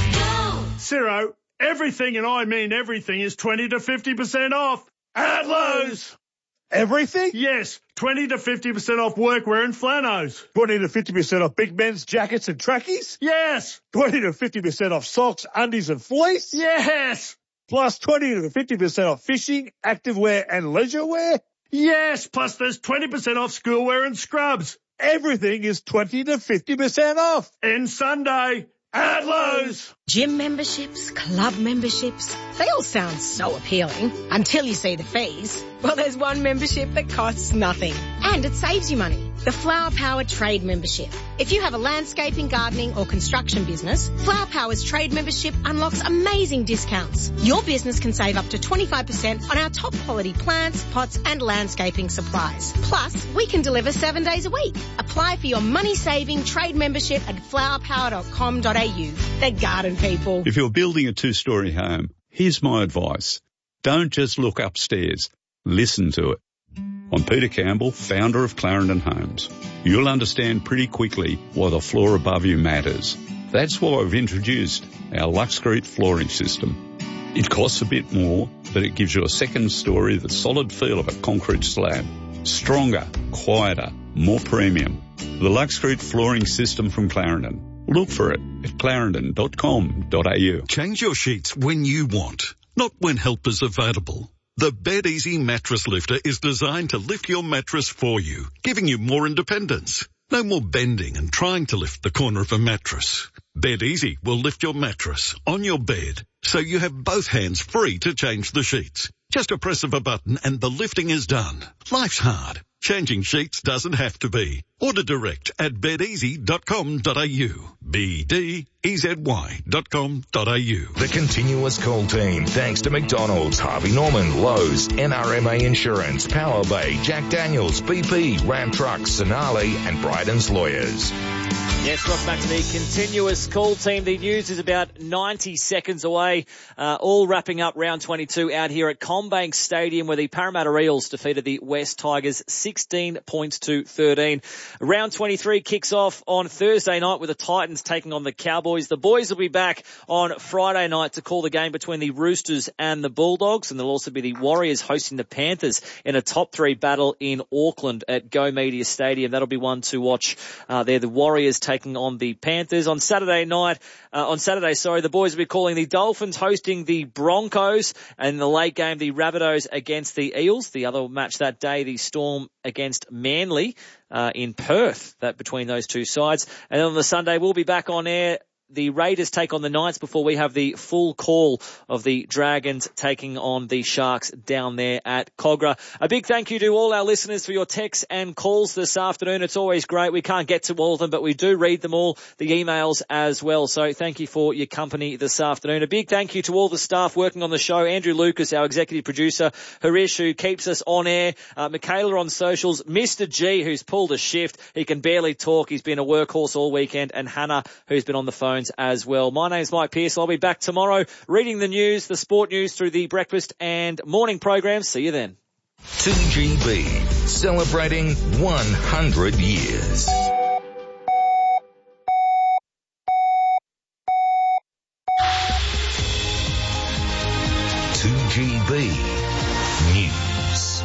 Ciro, everything, and I mean everything, is twenty to fifty percent off at Lowe's. Everything? Yes, twenty to fifty percent off workwear and flannels. twenty to fifty percent off big men's jackets and trackies? Yes. twenty to fifty percent off socks, undies and fleece? Yes. Plus twenty to fifty percent off fishing, activewear and leisure wear? Yes, plus there's twenty percent off schoolwear and scrubs. Everything is twenty to fifty percent off. And Sunday at Lowe's. Gym memberships, club memberships, they all sound so appealing until you see the fees. Well, there's one membership that costs nothing and it saves you money. The Flower Power Trade Membership. If you have a landscaping, gardening or construction business, Flower Power's trade membership unlocks amazing discounts. Your business can save up to twenty-five percent on our top quality plants, pots and landscaping supplies. Plus, we can deliver seven days a week. Apply for your money-saving trade membership at flower power dot com dot a u. They're garden people. If you're building a two-storey home, here's my advice. Don't just look upstairs. Listen to it. I'm Peter Campbell, founder of Clarendon Homes. You'll understand pretty quickly why the floor above you matters. That's why we've introduced our Luxcrete flooring system. It costs a bit more, but it gives you a second story, the solid feel of a concrete slab. Stronger, quieter, more premium. The Luxcrete flooring system from Clarendon. Look for it at clarendon dot com dot a u. Change your sheets when you want, not when help is available. The Bed Easy Mattress Lifter is designed to lift your mattress for you, giving you more independence. No more bending and trying to lift the corner of a mattress. Bed Easy will lift your mattress on your bed, so you have both hands free to change the sheets. Just a press of a button and the lifting is done. Life's hard. Changing sheets doesn't have to be. Order direct at bed easy dot com dot a u. B D E Z Y dot com dot a u. The continuous call team, thanks to McDonald's, Harvey Norman, Lowe's, N R M A Insurance, Power Bay, Jack Daniels, B P, Ram Trucks, Sonali, and Bryden's Lawyers. Yes, welcome back to the continuous call team. The news is about ninety seconds away. Uh, all wrapping up round twenty-two out here at Combank Stadium, where the Parramatta Eels defeated the West Tigers sixteen points to thirteen. Round twenty-three kicks off on Thursday night with the Titans taking on the Cowboys. The boys will be back on Friday night to call the game between the Roosters and the Bulldogs, and there'll also be the Warriors hosting the Panthers in a top three battle in Auckland at Go Media Stadium. That'll be one to watch. Uh, they're the Warriors taking on the Panthers. On Saturday night, uh, on Saturday, sorry, the boys will be calling the Dolphins hosting the Broncos, and in the late game, the Rabbitohs against the Eels. The other match that day, the Storm against Manly uh, in Perth, that between those two sides. And then on the Sunday, we'll be back on air the Raiders take on the Knights before we have the full call of the Dragons taking on the Sharks down there at Kogarah. A big thank you to all our listeners for your texts and calls this afternoon. It's always great. We can't get to all of them, but we do read them all, the emails as well. So thank you for your company this afternoon. A big thank you to all the staff working on the show. Andrew Lucas, our executive producer, Harish, who keeps us on air, uh, Michaela on socials, Mister G, who's pulled a shift. He can barely talk. He's been a workhorse all weekend, and Hannah, who's been on the phones as well. My name's Mike Pearce. I'll be back tomorrow reading the news, the sport news through the breakfast and morning programs. See you then. two G B, celebrating one hundred years. two G B News.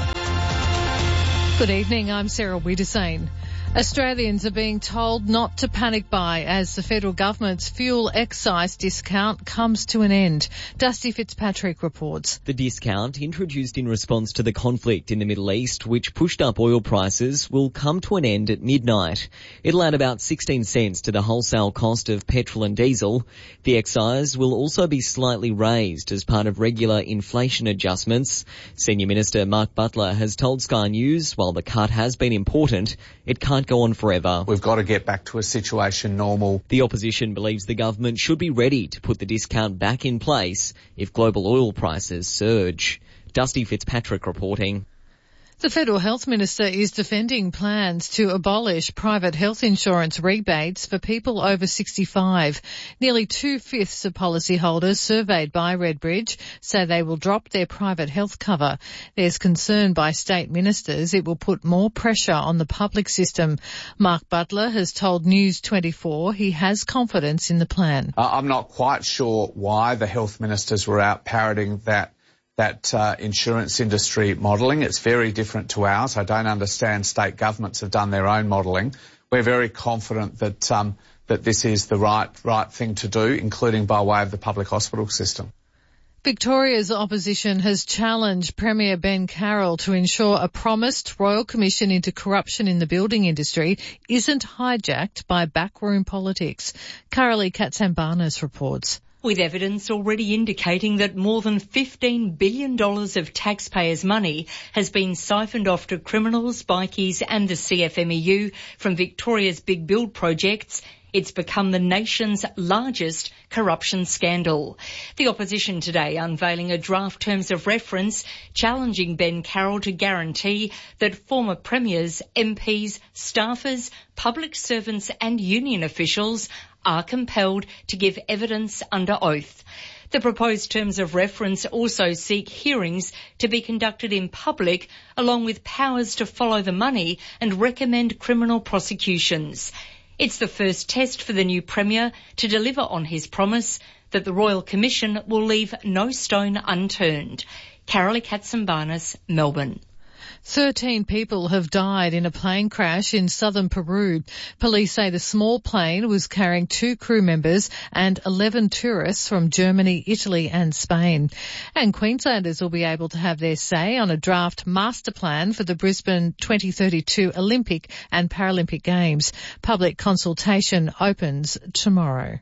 Good evening, I'm Sarah Wiedersane. Australians are being told not to panic buy as the federal government's fuel excise discount comes to an end. Dusty Fitzpatrick reports. The discount, introduced in response to the conflict in the Middle East, which pushed up oil prices, will come to an end at midnight. It'll add about sixteen cents to the wholesale cost of petrol and diesel. The excise will also be slightly raised as part of regular inflation adjustments. Senior Minister Mark Butler has told Sky News, while the cut has been important, it can't go on forever. We've got to get back to a situation normal. The opposition believes the government should be ready to put the discount back in place if global oil prices surge. Dusty Fitzpatrick reporting. The Federal Health Minister is defending plans to abolish private health insurance rebates for people over sixty-five. Nearly two-fifths of policyholders surveyed by Redbridge say they will drop their private health cover. There's concern by state ministers it will put more pressure on the public system. Mark Butler has told News twenty-four he has confidence in the plan. Uh, I'm not quite sure why the health ministers were out parroting that that uh, insurance industry modelling. It's very different to ours. I don't understand state governments have done their own modelling. We're very confident that um, that this is the right right thing to do, including by way of the public hospital system. Victoria's opposition has challenged Premier Ben Carroll to ensure a promised Royal Commission into corruption in the building industry isn't hijacked by backroom politics. Carolee Katsambanis reports. With evidence already indicating that more than fifteen billion dollars of taxpayers' money has been siphoned off to criminals, bikies and the C F M E U from Victoria's big build projects, it's become the nation's largest corruption scandal. The opposition today unveiling a draft terms of reference challenging Ben Carroll to guarantee that former premiers, M Ps, staffers, public servants and union officials are compelled to give evidence under oath. The proposed terms of reference also seek hearings to be conducted in public, along with powers to follow the money and recommend criminal prosecutions. It's the first test for the new Premier to deliver on his promise that the Royal Commission will leave no stone unturned. Carolee Katsambanis, Melbourne. Thirteen people have died in a plane crash in southern Peru. Police say the small plane was carrying two crew members and eleven tourists from Germany, Italy and Spain. And Queenslanders will be able to have their say on a draft master plan for the Brisbane twenty thirty-two Olympic and Paralympic Games. Public consultation opens tomorrow.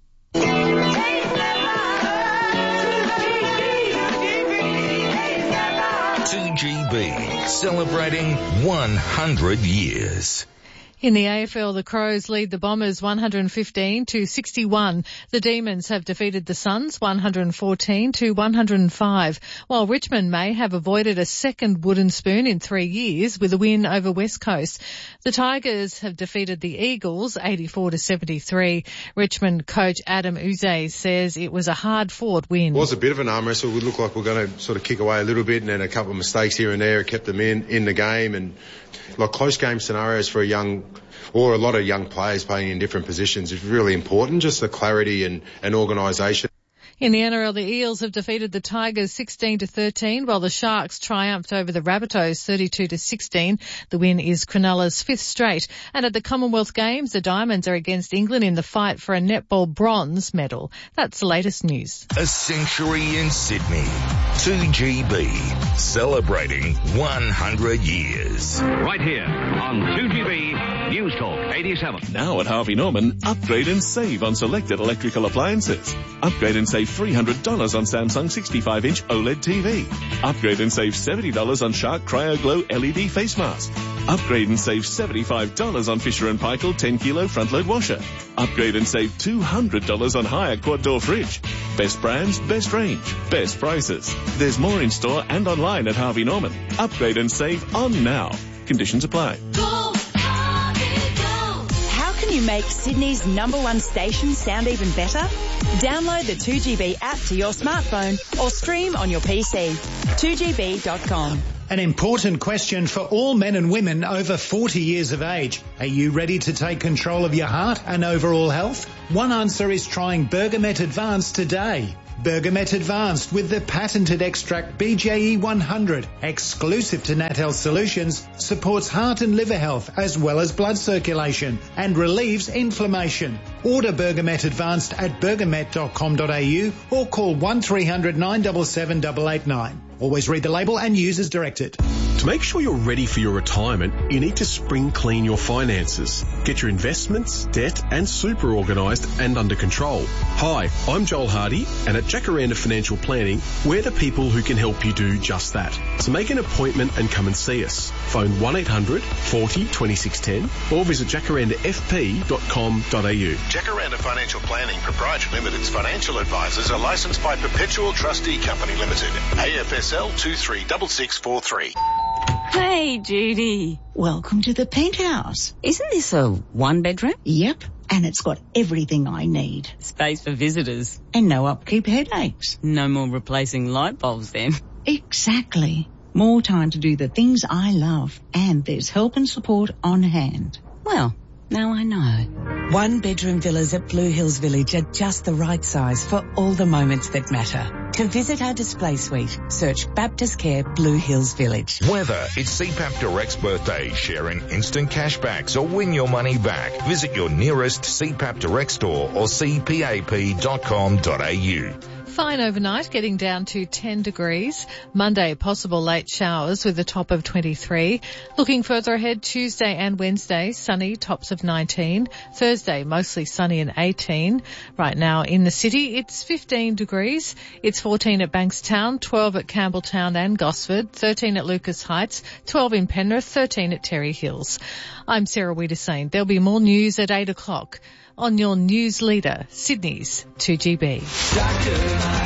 two G B, celebrating one hundred years. In the A F L, the Crows lead the Bombers one hundred fifteen to sixty-one. The Demons have defeated the Suns one hundred fourteen to one hundred five, while Richmond may have avoided a second wooden spoon in three years with a win over West Coast. The Tigers have defeated the Eagles eighty-four to seventy-three. Richmond coach Adam Uze says it was a hard-fought win. It was a bit of an arm wrestle. We looked like we were going to sort of kick away a little bit, and then a couple of mistakes here and there kept them in, in the game. And like close game scenarios for a young or a lot of young players playing in different positions is really important, just the clarity and, and organisation. In the N R L, the Eels have defeated the Tigers sixteen to thirteen, while the Sharks triumphed over the Rabbitohs thirty-two to sixteen. The win is Cronulla's fifth straight. And at the Commonwealth Games, the Diamonds are against England in the fight for a netball bronze medal. That's the latest news. A century in Sydney. two G B, celebrating one hundred years. Right here on two G B News Talk eighty-seven. Now at Harvey Norman, upgrade and save on selected electrical appliances. Upgrade and save three hundred dollars on Samsung sixty-five inch OLED T V. Upgrade and save seventy dollars on Shark Cryo Glow L E D face mask. Upgrade and save seventy-five dollars on Fisher and Paykel ten kilo front load washer. Upgrade and save two hundred dollars on Haier quad door fridge. Best brands, best range, best prices. There's more in store and online at Harvey Norman. Upgrade and save on now. Conditions apply. How can you make Sydney's number one station sound even better? Download the two G B app to your smartphone or stream on your P C. two G B dot com. An important question for all men and women over forty years of age. Are you ready to take control of your heart and overall health? One answer is trying Bergamet Advanced today. Bergamet Advanced with the patented extract B J E one hundred, exclusive to Nat Health Solutions, supports heart and liver health as well as blood circulation and relieves inflammation. Order Bergamet Advanced at bergamet dot com dot a u or call one three hundred nine seven seven eight eight nine. Always read the label and use as directed. To make sure you're ready for your retirement, you need to spring clean your finances. Get your investments, debt and super organised and under control. Hi, I'm Joel Hardy, and at Jacaranda Financial Planning, we're the people who can help you do just that. So make an appointment and come and see us. Phone one eight hundred forty twenty-six ten or visit jacaranda f p dot com dot a u. Jacaranda Financial Planning Proprietary Limited's financial advisors are licensed by Perpetual Trustee Company Limited, A F S L two three six six four three. Hey, Judy. Welcome to the penthouse. Isn't this a one-bedroom? Yep, and it's got everything I need. Space for visitors. And no upkeep headaches. No more replacing light bulbs then. Exactly. More time to do the things I love. And there's help and support on hand. Well, now I know. One-bedroom villas at Blue Hills Village are just the right size for all the moments that matter. To visit our display suite, search Baptist Care Blue Hills Village. Whether it's C PAP Direct's birthday, share in instant cashbacks or win your money back, visit your nearest C PAP Direct store or c p a p dot com dot a u. Fine overnight, getting down to ten degrees. Monday, possible late showers with a top of twenty-three. Looking further ahead, Tuesday and Wednesday, sunny, tops of nineteen. Thursday, mostly sunny and eighteen. Right now in the city, it's fifteen degrees. It's fourteen at Bankstown, twelve at Campbelltown and Gosford, thirteen at Lucas Heights, twelve in Penrith, thirteen at Terry Hills. I'm Sarah Wiedersane. There'll be more news at eight o'clock. On your news leader, Sydney's two G B. Doctor, my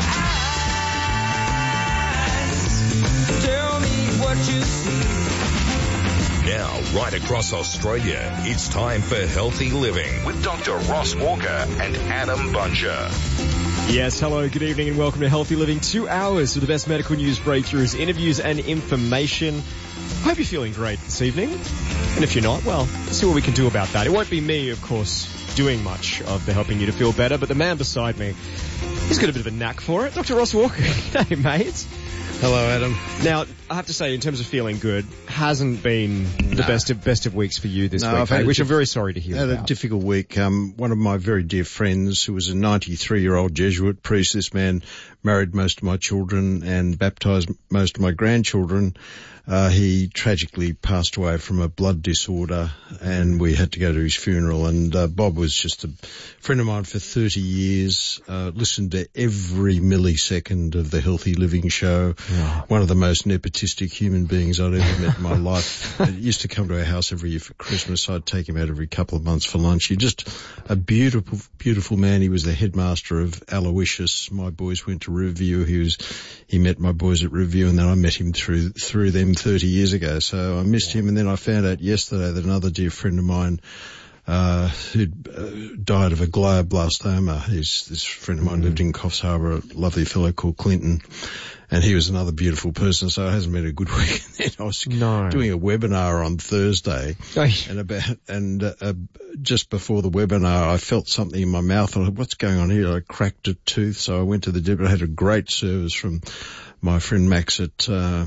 eyes, tell me what you see. Now, right across Australia, it's time for Healthy Living with Doctor Ross Walker and Adam Buncher. Yes, hello, good evening and welcome to Healthy Living. Two hours of the best medical news breakthroughs, interviews and information. Hope you're feeling great this evening. And if you're not, well, see what we can do about that. It won't be me, of course, doing much of the helping you to feel better, but the man beside me, he's got a bit of a knack for it. Doctor Ross Walker. Hey, mate. Hello, Adam. Now, I have to say, in terms of feeling good, hasn't been no. the best of best of weeks for you this no, week, I've had mate, which diff- I'm very sorry to hear had about. a difficult week. Um, one of my very dear friends, who was a ninety-three-year-old Jesuit priest, this man married most of my children and baptised most of my grandchildren. Uh, he tragically passed away from a blood disorder, and we had to go to his funeral. And uh, Bob was just a friend of mine for thirty years, uh, listened to every millisecond of the Healthy Living show, Yeah. one of the most nepotistic human beings I'd ever met in my life. He used to come to our house every year for Christmas. I'd take him out every couple of months for lunch. He just a beautiful, beautiful man. He was the headmaster of Aloysius. My boys went to Riverview. He was, he met my boys at Riverview, and then I met him through, through them thirty years ago. So I missed him, and then I found out yesterday that another dear friend of mine uh, who'd uh, died of a glioblastoma. He's, this friend of mine mm. lived in Coffs Harbour, a lovely fellow called Clinton. And he was another beautiful person, so it hasn't been a good week. I was no. doing a webinar on Thursday, and about and uh, uh, just before the webinar, I felt something in my mouth. I thought, what's going on here? I cracked a tooth, so I went to the dentist. I had a great service from my friend Max at uh,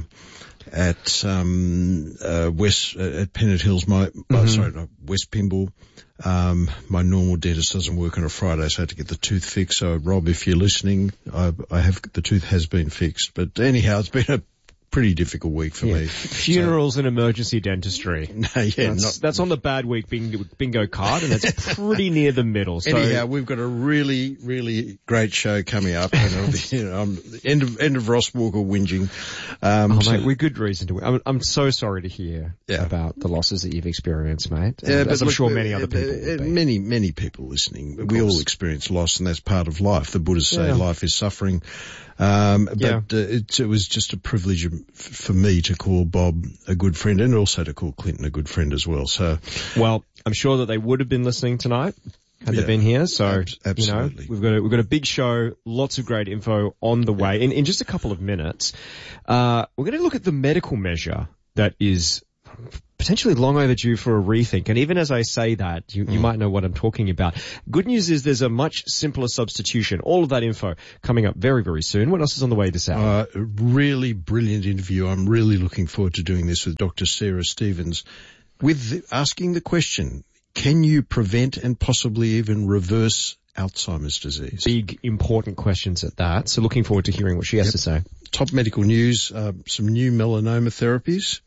at um, uh, West uh, at Pennant Hills. My mm-hmm. oh, sorry, not West Pymble. Um, my normal dentist doesn't work on a Friday, so I had to get the tooth fixed. So, Rob, if you're listening, I, I have, the tooth has been fixed. But anyhow, it's been a pretty difficult week for yeah. me. Funerals so, and emergency dentistry. No, yeah, that's, not, that's on the bad week bingo, bingo card, and that's pretty near the middle. So. Anyhow, we've got a really, really great show coming up. And it'll be, you know, I'm, end of end of Ross Walker whinging. Um, oh, so, mate, we're good reason to. I'm, I'm so sorry to hear yeah. about the losses that you've experienced, mate. Yeah, as but I'm look, sure many other people. Uh, many, many people listening. Of we course. all experience loss, and that's part of life. The Buddhists say yeah. life is suffering. Um, but yeah. uh, it, it was just a privilege f- for me to call Bob a good friend, and also to call Clinton a good friend as well. So, well, I'm sure that they would have been listening tonight had yeah, they been here. So, ab- absolutely. you know, we've got a, we've got a big show, lots of great info on the way. In, in just a couple of minutes, uh, we're going to look at the medical measure that is potentially long overdue for a rethink. And even as I say that, you, you mm. might know what I'm talking about. Good news is there's a much simpler substitution. All of that info coming up very, very soon. What else is on the way this hour? Uh, a really brilliant interview. I'm really looking forward to doing this with Doctor Sarah Stevens, with the, asking the question, can you prevent and possibly even reverse Alzheimer's disease? Big, important questions at that. So looking forward to hearing what she has yep. to say. Top medical news, uh, some new melanoma therapies.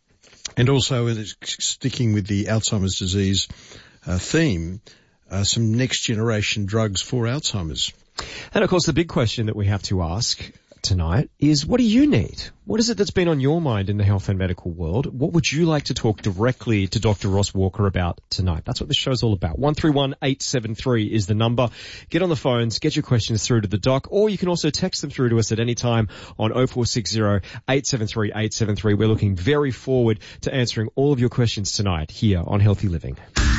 And also, sticking with the Alzheimer's disease uh, theme, uh, some next-generation drugs for Alzheimer's. And, of course, the big question that we have to ask tonight is, what do you need? What is it that's been on your mind in the health and medical world? What would you like to talk directly to Doctor Ross Walker about tonight? That's what this show's all about. one three one eight seven three is the number. Get on the phones, get your questions through to the doc, or you can also text them through to us at any time on oh four six oh, eight seven three, eight seven three. We're looking very forward to answering all of your questions tonight here on Healthy Living.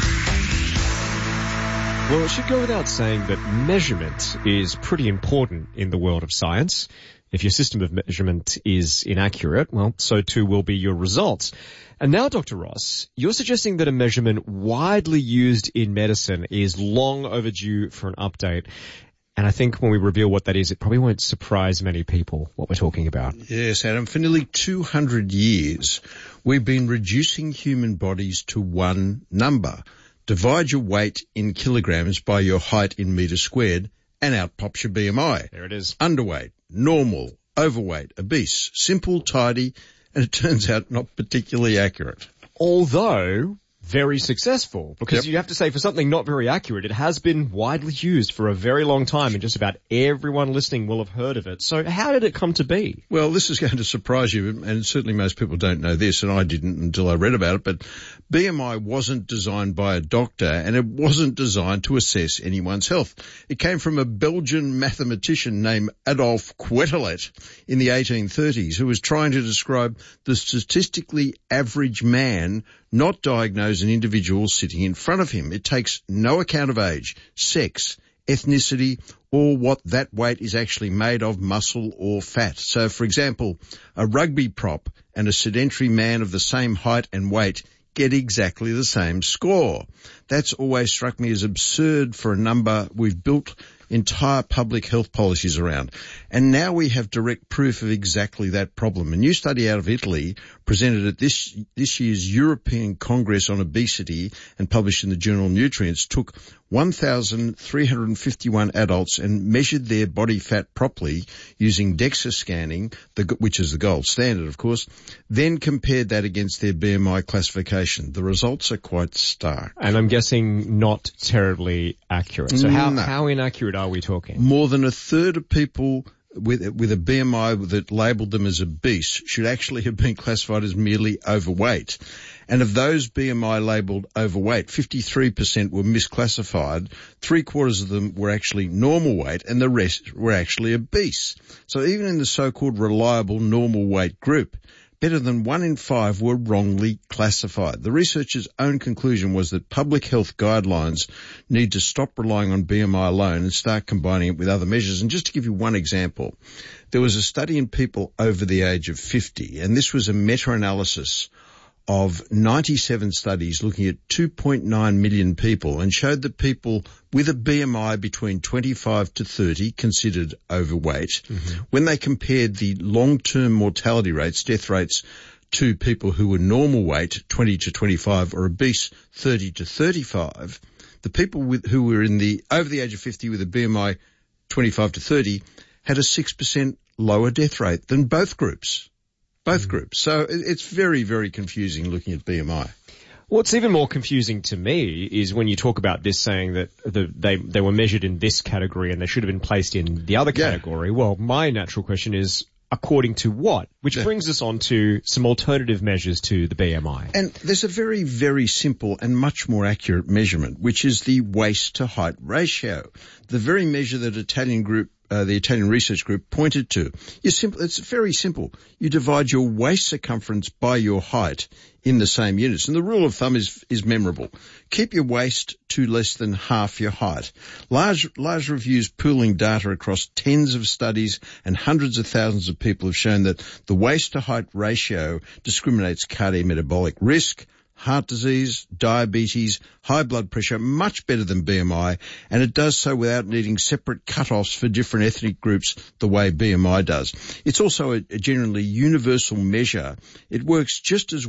Well, it should go without saying that measurement is pretty important in the world of science. If your system of measurement is inaccurate, well, so too will be your results. And now, Doctor Ross, you're suggesting that a measurement widely used in medicine is long overdue for an update. And I think when we reveal what that is, it probably won't surprise many people what we're talking about. Yes, Adam. For nearly two hundred years, we've been reducing human bodies to one number. Divide your weight in kilograms by your height in metres squared, and out pops your B M I. There it is. Underweight, normal, overweight, obese, simple, tidy, and it turns out not particularly accurate. Although very successful, because yep. you have to say for something not very accurate, it has been widely used for a very long time, and just about everyone listening will have heard of it. So how did it come to be? Well, this is going to surprise you, and certainly most people don't know this, and I didn't until I read about it, but B M I wasn't designed by a doctor, and it wasn't designed to assess anyone's health. It came from a Belgian mathematician named Adolphe Quetelet in the eighteen thirties, who was trying to describe the statistically average man, not diagnose an individual sitting in front of him. It takes no account of age, sex, ethnicity, or what that weight is actually made of, muscle or fat. So, for example, a rugby prop and a sedentary man of the same height and weight get exactly the same score. That's always struck me as absurd for a number we've built entire public health policies around. And now we have direct proof of exactly that problem. A new study out of Italy presented at this this year's European Congress on Obesity and published in the journal Nutrients took one thousand three hundred fifty-one adults and measured their body fat properly using DEXA scanning, the, which is the gold standard, of course, then compared that against their B M I classification. The results are quite stark. And I'm guessing not terribly accurate. So how, no. how inaccurate are we talking? More than a third of people with with a B M I that labelled them as obese should actually have been classified as merely overweight. And of those B M I labelled overweight, fifty-three percent were misclassified, three quarters of them were actually normal weight, and the rest were actually obese. So even in the so-called reliable normal weight group, better than one in five were wrongly classified. The researchers' own conclusion was that public health guidelines need to stop relying on B M I alone and start combining it with other measures. And just to give you one example, there was a study in people over the age of fifty, and this was a meta-analysis of ninety-seven studies looking at two point nine million people, and showed that people with a B M I between twenty-five to thirty considered overweight. Mm-hmm. When they compared the long-term mortality rates, death rates, to people who were normal weight, twenty to twenty-five, or obese, thirty to thirty-five, the people with, who were in the over the age of fifty with a B M I twenty-five to thirty had a six percent lower death rate than both groups. Both groups. So it's very, very confusing looking at B M I. What's even more confusing to me is when you talk about this saying that the, they, they were measured in this category and they should have been placed in the other category. Yeah. Well, my natural question is, according to what? Which yeah. brings us on to some alternative measures to the B M I. And there's a very, very simple and much more accurate measurement, which is the waist to height ratio. The very measure that Italian group Uh, the Italian research group pointed to. You simple, it's very simple. You divide your waist circumference by your height in the same units. And the rule of thumb is, is memorable. Keep your waist to less than half your height. Large, large reviews pooling data across tens of studies and hundreds of thousands of people have shown that the waist to height ratio discriminates cardiometabolic risk, heart disease, diabetes, high blood pressure, much better than B M I, and it does so without needing separate cut-offs for different ethnic groups the way B M I does. It's also a, a generally universal measure. It works just as